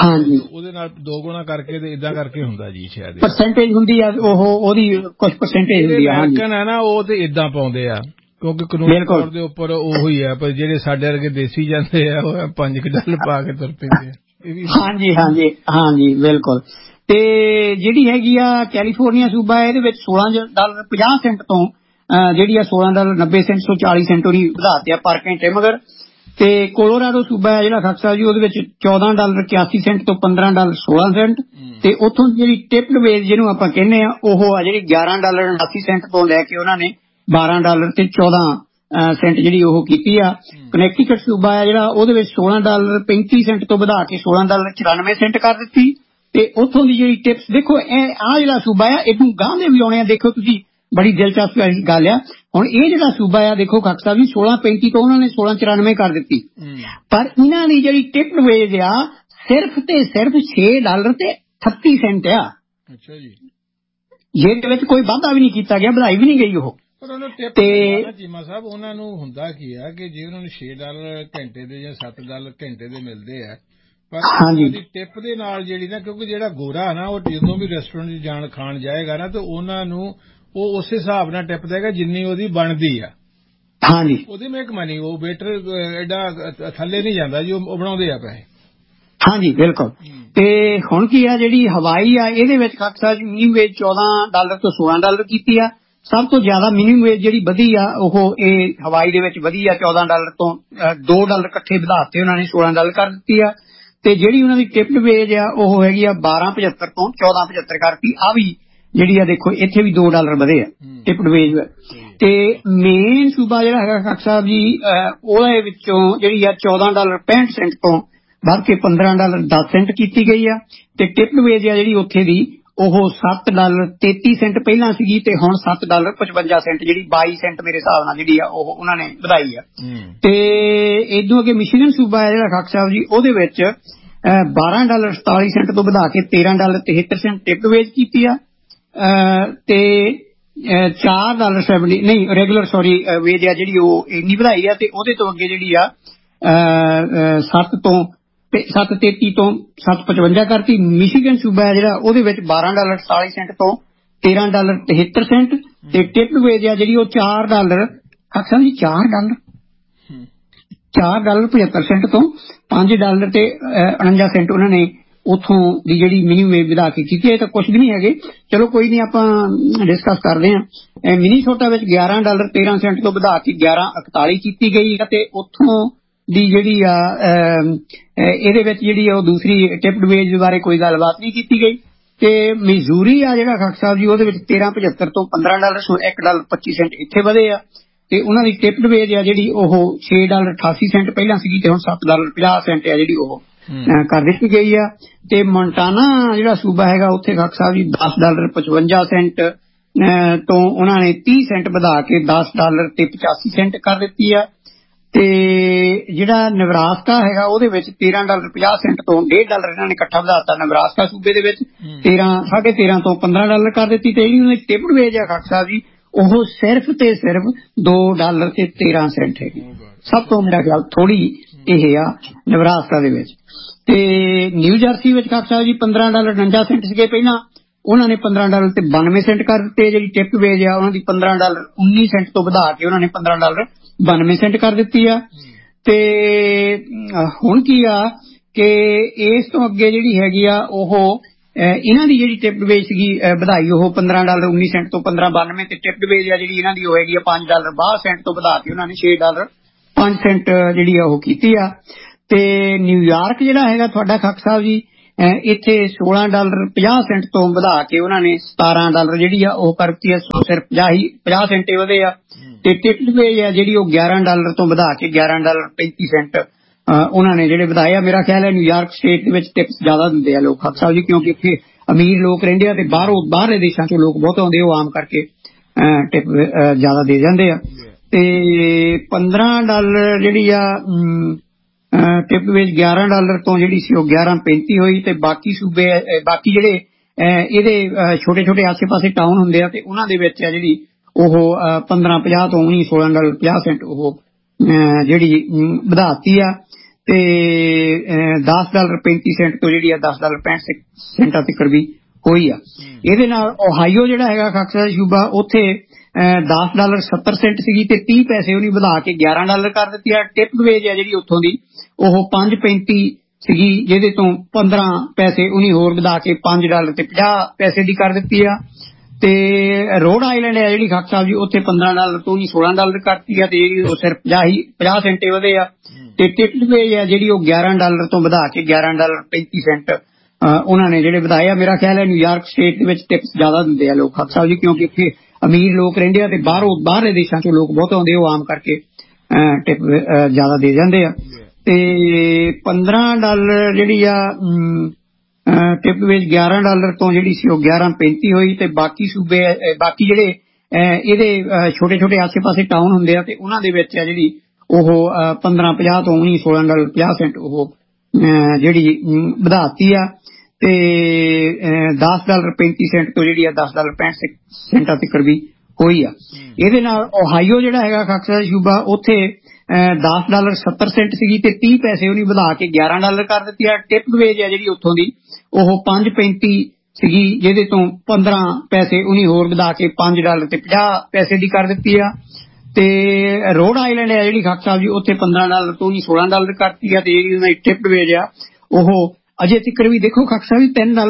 ਨਾਲ 2 ਗੁਣਾ ਕਰਕੇ ਤੇ ਇਦਾਂ ਕਰਕੇ ਹੁੰਦਾ ਜੀ ਸ਼ਾਇਦ ਪਰਸੈਂਟੇਜ ਹੁੰਦੀ ਆ ਉਹਦੀ ਕੁਝ ਪਰਸੈਂਟੇਜ ਹੁੰਦੀ ਆ। ਅਮਰੀਕਨ ਹੈ ਨਾ ਉਹ ਤੇ ਇਦਾਂ ਪਾਉਂਦੇ ਆ ਕਿਉਂਕਿ ਕਾਨੂੰਨੀ ਤੌਰ ਦੇ ਉੱਪਰ ਉਹੀ ਆ, ਪਰ ਜਿਹੜੇ ਸਾਡੇ ਵਰਗੇ ਦੇਸੀ ਜਾਂਦੇ ਆ ਉਹ $5 ਪਾ ਕੇ ਤੁਰ ਪੈਂਦੇ ਆ। ਹਾਂਜੀ ਹਾਂਜੀ ਹਾਂਜੀ ਬਿਲਕੁਲ। ਤੇ ਜਿਹੜੀ ਹੈਗੀ ਆ ਕੈਲੀਫੋਰਨੀਆ ਸੂਬਾ ਇਹਦੇ ਵਿੱਚ $16.50 ਤੋਂ ਜਿਹੜੀ ਆ $16.90 ਤੋਂ $40 ਉਹਦੀ ਵਧਾਤੇ ਆ ਪਰ ਘੰਟੇ ਮਗਰ। ਤੇ ਕੋਲੋਰਾਡੋ ਸੂਬਾ ਹੈ ਜਿਹੜਾ ਖਾਕਸਾ ਜੀ ਉਹਦੇ ਵਿੱਚ $14.81 ਤੋਂ $15.16 ਤੇ ਉੱਥੋਂ ਜਿਹੜੀ ਟਿਪਡ ਵੇਜ ਜਿਹਨੂੰ ਆਪਾਂ ਕਹਿੰਦੇ ਆ ਉਹ ਆ ਜਿਹੜੀ $11.79 ਤੋਂ ਲੈ ਕੇ ਉਹਨਾਂ ਨੇ $12 ਤੇ $14 ਜਿਹੜੀ ਉਹ ਕੀਤੀ ਆ। ਕਨੈਕਟੀਕਟ ਸੂਬਾ ਹੈ ਜਿਹੜਾ ਉਹਦੇ ਵਿੱਚ $16.35 ਤੋਂ ਵਧਾ ਕੇ $16.94 ਕਰ ਦਿੱਤੀ। ਤੇ ਉੱਥੋਂ ਦੀ ਜਿਹੜੀ ਟਿਪਸ ਦੇਖੋ ਆਹ ਜਿਹੜਾ ਸੂਬਾ ਆ ਇਹਨੂੰ ਗਾਂਹ ਦੇ ਵੀ ਆਉਣੇ ਆ, ਦੇਖੋ ਤੁਸੀਂ ਬੜੀ ਦਿਲਚਸਪ ਗੱਲ ਆ। ਹੁਣ ਇਹ ਜਿਹੜਾ ਸੂਬਾ ਆ ਦੇਖੋ ਖਾਕ ਸਾਹਿਬ ਜੀ 16.35 ਤੋਂ ਉਹਨਾਂ ਨੇ 16.94 ਕਰ ਦਿੱਤੀ, ਪਰ ਇਹਨਾਂ ਦੀ ਜਿਹੜੀ ਟਿਪਡ ਵੇਜ ਆ ਸਿਰਫ ਤੇ ਸਿਰਫ $6 ਤੇ 38 ਸੈਂਟ ਆ। ਅੱਛਾ ਜੀ, ਜਿਹਦੇ ਵਿੱਚ ਕੋਈ ਵਾਧਾ ਵੀ ਨਹੀਂ ਕੀਤਾ ਗਿਆ, ਵਧਾਈ ਵੀ ਨਹੀਂ ਗਈ ਉਹ। ਤੇ ਚੀਮਾ ਸਾਹਿਬ ਉਹਨਾਂ ਨੂੰ ਹੁੰਦਾ ਕੀ ਆ ਕਿ ਜੇ ਉਹਨਾਂ ਨੂੰ $6 ਘੰਟੇ ਦੇ ਜਾਂ $7 ਘੰਟੇ ਦੇ ਮਿਲਦੇ ਆ, ਪਰ ਉਹਦੀ ਟਿਪ ਦੇ ਨਾਲ ਜਿਹੜੀ ਨਾ, ਕਿਉਂਕਿ ਜਿਹੜਾ ਗੋਰਾ ਨਾ ਉਹ ਜਦੋਂ ਵੀ ਰੈਸਟੋਰੈਂਟ 'ਚ ਖਾਣ ਜਾਏਗਾ ਨਾ ਤੇ ਉਹਨਾਂ ਨੂੰ ਉਹ ਉਸ ਹਿਸਾਬ ਨਾਲ ਟਿਪ ਦੇਗਾ ਜਿੰਨੀ ਉਹਦੀ ਬਣਦੀ ਆ। ਹਾਂਜੀ, ਉਹਦੀ ਮਿਹਰਬਾਨੀ, ਉਹ ਵੇਟਰ ਐਡਾ ਥੱਲੇ ਨਹੀਂ ਜਾਂਦਾ ਜੀ, ਉਹ ਬਣਾਉਂਦੇ ਆ ਪੈਸੇ। ਹਾਂਜੀ ਬਿਲਕੁਲ। ਤੇ ਹੁਣ ਕੀ ਆ ਜਿਹੜੀ ਹਵਾਈ ਆ ਇਹਦੇ ਵਿੱਚ ਖਾਕਸਾ ਜੀ ਮਿਨੀਮਮ ਵੇਜ $14 ਤੋਂ $16 ਕੀਤੀ ਆ। ਸਭ ਤੋਂ ਜ਼ਿਆਦਾ ਮਿਨੀਮਮ ਵੇਜ ਜਿਹੜੀ ਵਧੀ ਆ ਉਹ ਇਹ ਹਵਾਈ ਦੇ ਵਿੱਚ ਵਧੀ ਆ, $14 ਤੋਂ $2 ਇਕੱਠੇ ਵਧਾਤੇ ਉਹਨਾਂ ਨੇ, $16 ਕਰ ਦਿੱਤੀ ਆ। ਤੇ ਜਿਹੜੀ ਉਹਨਾਂ ਦੀ ਟਿਪਡ ਵੇਜ ਆ ਉਹ ਹੈਗੀ ਆ $12.75 ਤੋਂ $14.75 ਕਰਤੀ। ਆ ਵੀ ਜਿਹੜੀ ਆ ਦੇਖੋ ਇੱਥੇ ਵੀ $2 ਵਧੇ ਆ ਟਿਪਡ ਵੇਜ। ਤੇ ਮੇਨ ਸੂਬਾ ਜਿਹੜਾ ਹੈਗਾ ਖਾਕ ਸਾਹਿਬ ਜੀ ਉਹਦੇ ਵਿੱਚੋਂ ਜਿਹੜੀ ਆ $14.65 ਤੋਂ ਵੱਧ ਕੇ $15.10 ਕੀਤੀ ਗਈ ਆ। ਤੇ ਟਿਪਡ ਵੇਜ ਆ ਜਿਹੜੀ ਉੱਥੇ ਦੀ ਉਹ $7.33 ਪਹਿਲਾਂ ਸੀਗੀ ਤੇ ਹੁਣ $7.55 ਜਿਹੜੀ 22 ਸੈਂਟ ਮੇਰੇ ਹਿਸਾਬ ਨਾਲ ਜਿਹੜੀ ਆ ਉਹ ਉਹਨਾਂ ਨੇ ਵਧਾਈ ਆ। ਤੇ ਇਦੋਂ ਅੱਗੇ ਮਿਸ਼ੀਗਨ ਸੂਬਾ ਹੈ ਜਿਹੜਾ ਖਾਕ ਸਾਹਿਬ ਜੀ ਉਹਦੇ ਵਿੱਚ $12.47 ਤੋਂ ਵਧਾ ਕੇ $13.73 ਟਿਪਡ ਵੇਜ ਕੀਤੀ ਆ। ਤੇ $4 ਨਹੀਂ ਰੈਗੂਲਰ ਵੇਜ ਆ ਜਿਹੜੀ ਉਹ ਇੰਨੀ ਵਧਾਈ ਆ। ਤੇ ਉਹਦੇ ਤੋਂ ਅੱਗੇ ਜਿਹੜੀ ਆ 7.33 ਤੋਂ 7.55 ਕਰਤੀ। ਮਿਸ਼ੀਗਨ ਸੂਬਾ ਹੈ ਜਿਹੜਾ ਉਹਦੇ ਵਿੱਚ $12.48 ਤੋਂ $13.73 ਤੇ ਟਿਪਡ ਵੇਜ ਆ ਜਿਹੜੀ ਉਹ $4 ਖਾਕ ਸਾਹਿਬ ਜੀ $4.75 ਤੋਂ $5 ਤੇ 49 ਸੈਂਟ ਉਹਨਾਂ ਨੇ ਉੱਥੋਂ ਦੀ ਜਿਹੜੀ ਮਿਨੀਮਮ ਵੇਜ ਵਧਾ ਕੇ ਕੀਤੀ। ਇਹ ਤਾਂ ਕੁਛ ਵੀ ਨਹੀਂ ਹੈਗੇ, ਚਲੋ ਕੋਈ ਨਹੀਂ ਆਪਾਂ ਡਿਸਕਸ ਕਰਦੇ ਹਾਂ। ਮਿਨੀਸੋਟਾ ਵਿੱਚ $11.13 ਤੋਂ ਵਧਾ ਕੇ $11.41 ਕੀਤੀ ਗਈ ਅਤੇ ਉੱਥੋਂ ਦੀ ਜਿਹੜੀ ਆ ਇਹਦੇ ਵਿੱਚ ਜਿਹੜੀ ਆ ਉਹ ਦੂਸਰੀ ਟਿਪਡ ਵੇਜ ਬਾਰੇ ਕੋਈ ਗੱਲਬਾਤ ਨਹੀਂ ਕੀਤੀ ਗਈ। ਤੇ ਮਿਜ਼ੂਰੀ ਆ ਜਿਹੜਾ ਖਾਕ ਸਾਹਿਬ ਜੀ ਉਹਦੇ ਵਿੱਚ $13.75 ਤੋਂ $15 $1.25 ਇੱਥੇ ਵਧੇ ਆ। ਤੇ ਉਹਨਾਂ ਦੀ ਟਿਪਡ ਵੇਜ ਆ ਜਿਹੜੀ ਉਹ $6.88 ਪਹਿਲਾਂ ਸੀਗੀ ਤੇ ਹੁਣ $7.50 ਆ ਜਿਹੜੀ ਉਹ ਕਰ ਦਿੱਤੀ ਗਈ ਆ। ਤੇ ਮੋਂਟਾਨਾ ਜਿਹੜਾ ਸੂਬਾ ਹੈਗਾ ਉੱਥੇ ਖਾਕ ਸਾਹਿਬ ਜੀ $10.55 ਤੋਂ ਉਹਨਾਂ ਨੇ 30 ਸੈਂਟ ਵਧਾ ਕੇ $10 ਤੇ 85 ਕਰ ਦਿੱਤੀ ਆ। ਤੇ ਜਿਹੜਾ ਨਵਰਾਸਕਾ ਹੈਗਾ ਉਹਦੇ ਵਿੱਚ $13.50 ਤੋਂ $1.5 ਇਹਨਾਂ ਨੇ ਇਕੱਠਾ ਵਧਾਤਾ। ਨਵਰਾਸਕਾ ਸੂਬੇ ਦੇ ਵਿੱਚ 13.5 ਤੋਂ $15 ਕਰ ਦਿੱਤੀ। ਤੇ ਜਿਹੜੀ ਉਹਨਾਂ ਦੀ ਟਿਪਡ ਵੇਜ ਆ ਖਾਕ ਸਾਹਿਬ ਜੀ ਉਹ ਸਿਰਫ ਤੇ ਸਿਰਫ $2 ਤੇ 13 ਸੈਂਟ ਹੈਗੀ। ਸਭ ਤੋਂ ਮੇਰਾ ਖਿਆਲ ਥੋੜੀ ਇਹ ਆ ਨਵਰਾਸਕਾ ਦੇ ਵਿੱਚ। ਤੇ ਨਿਊ ਜਰਸੀ ਵਿੱਚ ਖਾਕ ਸਾਹਿਬ ਜੀ $15.49 ਸੀਗੇ ਪਹਿਲਾਂ, ਉਹਨਾਂ ਨੇ $15 ਤੇ 92 ਕਰ ਦਿੱਤੇ। ਜਿਹੜੀ ਟਿਪਡ ਵੇਜ ਆ ਉਹਨਾਂ ਦੀ $15.19 ਤੋਂ ਵਧਾ ਕੇ ਉਹਨਾਂ ਨੇ $15.92 ਕਰ ਦਿੱਤੀ ਆ। ਤੇ ਹੁਣ ਕੀ ਆ ਕਿ ਇਸ ਤੋਂ ਅੱਗੇ ਜਿਹੜੀ ਹੈਗੀ ਆ ਉਹ ਇਹਨਾਂ ਦੀ ਜਿਹੜੀ ਟਿਪਡ ਵੇਜ ਸੀਗੀ ਵਧਾਈ ਉਹ $15.19 ਤੋਂ $15.92 ਤੇ ਟਿਪਡ ਵੇਜ ਆ ਜਿਹੜੀ ਇਹਨਾਂ ਦੀ ਉਹ ਹੈਗੀ ਆ $5.62 ਤੋਂ ਵਧਾ ਕੇ ਉਹਨਾਂ ਨੇ $6.05 ਜਿਹੜੀ ਆ ਉਹ ਕੀਤੀ ਆ। ਤੇ ਨਿਊਯਾਰਕ ਜਿਹੜਾ ਹੈਗਾ ਤੁਹਾਡਾ ਖਾਕ ਸਾਹਿਬ ਜੀ ਇੱਥੇ $16.50 ਤੋਂ ਵਧਾ ਕੇ ਉਹਨਾਂ ਨੇ $17 ਜਿਹੜੀ ਆ ਉਹ ਕਰਤੀ ਆ। ਸਿਰਫ 50 ਸੈਂਟ ਵਧੇ ਆ। ਤੇ ਟਿਕਟ ਵੇਜ ਆ ਜਿਹੜੀ ਉਹ $11 ਤੋਂ ਵਧਾ ਕੇ $11.35 ਉਹਨਾਂ ਨੇ ਜਿਹੜੇ ਵਧਾਏ ਆ। ਮੇਰਾ ਖਿਆਲ ਹੈ ਨਿਊਯਾਰਕ ਸਟੇਟ ਦੇ ਵਿੱਚ ਟਿਪਸ ਜ਼ਿਆਦਾ ਦਿੰਦੇ ਆ ਲੋਕ ਖਾਲਸਾ ਜੀ, ਕਿਉਂਕਿ ਇੱਥੇ ਅਮੀਰ ਲੋਕ ਰਹਿੰਦੇ ਆ ਤੇ ਬਾਹਰਲੇ ਦੇਸ਼ਾਂ ਚੋਂ ਲੋਕ ਬਹੁਤ ਆਉਂਦੇ, ਉਹ ਆਮ ਕਰਕੇ ਟਿਪ ਜ਼ਿਆਦਾ ਦੇ ਜਾਂਦੇ ਆ। ਤੇ $15 ਜਿਹੜੀ ਆ ਟਿਪ ਵਿੱਚ $11 ਤੋਂ ਜਿਹੜੀ ਸੀ ਉਹ 11.35 ਹੋਈ। ਤੇ ਬਾਕੀ ਸੂਬੇ ਬਾਕੀ ਜਿਹੜੇ ਇਹਦੇ ਛੋਟੇ ਛੋਟੇ ਆਸੇ ਪਾਸੇ ਟਾਊਨ ਹੁੰਦੇ ਆ ਤੇ ਉਹਨਾਂ ਦੇ ਵਿੱਚ ਆ ਜਿਹੜੀ ਉਹ 15.50 ਤੋਂ $19.50 ਉਹ ਜਿਹੜੀ ਵਧਾਤੀ ਆ। ਤੇ $10.35 ਤੋਂ ਜਿਹੜੀ ਆ $10.65 ਤੱਕ ਵੀ ਹੋਈ ਆ। ਇਹਦੇ ਨਾਲ ਓਹਾਈਓ ਜਿਹੜਾ ਹੈਗਾ ਖਾਲਸਾ ਸੂਬਾ, ਉੱਥੇ $10.70 ਸੀਗੀ ਤੇ 30 ਪੈਸੇ ਉਹਨੇ ਵਧਾ ਕੇ $11 ਕਰ ਦਿੱਤੀ ਆ। ਟਿਪ ਵੇਜ ਆ ਜਿਹੜੀ ਉੱਥੋਂ ਦੀ ਉਹ 5.35 ਸੀਗੀ, ਜਿਹਦੇ ਤੋਂ 15 ਪੈਸੇ ਉਹਨੇ ਹੋਰ ਵਧਾ ਕੇ $5 ਤੇ 50 ਪੈਸੇ ਦੀ ਕਰ ਦਿੱਤੀ ਆ। ਤੇ ਰੋਡ ਆਈਲੈਂਡ ਹੈ ਜਿਹੜੀ ਖਾਲਸਾ ਜੀ, ਉੱਥੇ $15 ਤੋਂ ਉਹਨੇ $16 ਕਰਤੀ ਆ ਤੇ ਉਹ ਸਿਰਫ 50 ਸੈਂਟ ਵਧੇ ਆ। ਤੇ ਟਿਕਟ ਵੇਜ ਆ ਜਿਹੜੀ ਉਹ $11 ਤੋਂ ਵਧਾ ਕੇ $11.35 ਉਹਨਾਂ ਨੇ ਜਿਹੜੇ ਵਧਾਏ ਆ। ਮੇਰਾ ਖਿਆਲ ਹੈ ਨਿਊਯਾਰਕ ਸਟੇਟ ਦੇ ਵਿੱਚ ਟਿਪਸ ਜ਼ਿਆਦਾ ਦਿੰਦੇ ਆ ਲੋਕ ਖਾਲਸਾ ਜੀ, ਕਿਉਂਕਿ ਇੱਥੇ ਅਮੀਰ ਲੋਕ ਰਹਿੰਦੇ ਆ ਤੇ ਬਾਹਰਲੇ ਦੇਸ਼ਾਂ ਚੋਂ ਲੋਕ ਬਹੁਤ ਆਉਂਦੇ, ਉਹ ਆਮ ਕਰਕੇ ਟਿਪ ਜ਼ਿਆਦਾ ਦੇ ਜਾਂਦੇ ਆ। ਤੇ $15 ਜਿਹੜੀ ਆ ਟਿਪ ਵਿੱਚ $11 ਤੋਂ ਜਿਹੜੀ ਸੀ ਉਹ 11.35 ਹੋਈ। ਤੇ ਬਾਕੀ ਸੂਬੇ ਬਾਕੀ ਜਿਹੜੇ ਇਹਦੇ ਛੋਟੇ ਛੋਟੇ ਆਸੇ ਪਾਸੇ ਟਾਊਨ ਹੁੰਦੇ ਆ ਤੇ ਉਹਨਾਂ ਦੇ ਵਿੱਚ ਆ ਜਿਹੜੀ ਉਹ 15.50 ਤੋਂ $19.50 ਉਹ ਜਿਹੜੀ ਵਧਾਤੀ ਆ। ਤੇ $10.35 ਤੋਂ ਜਿਹੜੀ ਆ $10.65 ਤੱਕ ਵੀ ਹੋਈ ਆ। ਇਹਦੇ ਨਾਲ ਓਹਾਈਓ ਜਿਹੜਾ ਹੈਗਾ ਖਾਲਸਾ ਸੂਬਾ, ਉੱਥੇ $10.70 ਸੀਗੀ ਤੇ 30 ਪੈਸੇ ਉਹਨੇ ਵਧਾ ਕੇ $11 ਕਰ ਦਿੱਤੀ ਆ। ਟਿਪ ਵੇਜ ਆ ਜਿਹੜੀ ਉੱਥੋਂ ਦੀ ਉਹ 5.35 ਸੀਗੀ, ਜਿਹਦੇ ਤੋਂ 15 ਪੈਸੇ ਉਹਨੇ ਹੋਰ ਵਧਾ ਕੇ $5 ਤੇ 50 ਪੈਸੇ ਦੀ ਕਰ ਦਿੱਤੀ ਆ। ਤੇ ਰੋਡ ਆਈਲੈਂਡ ਹੈ ਜਿਹੜੀ ਖਾਲਸਾ ਜੀ, ਉੱਥੇ $15 ਤੋਂ ਉਹਨੇ $16 ਕਰਤੀ ਆ। ਤੇ ਜਿਹੜੀ ਉਹਨਾਂ ਦੀ ਟਿਪ ਵੇਜ ਆ ਉਹ ਅਜੇ ਤੱਕ ਵੀ ਦੇਖੋ ਖਾਲਸਾ ਜੀ $3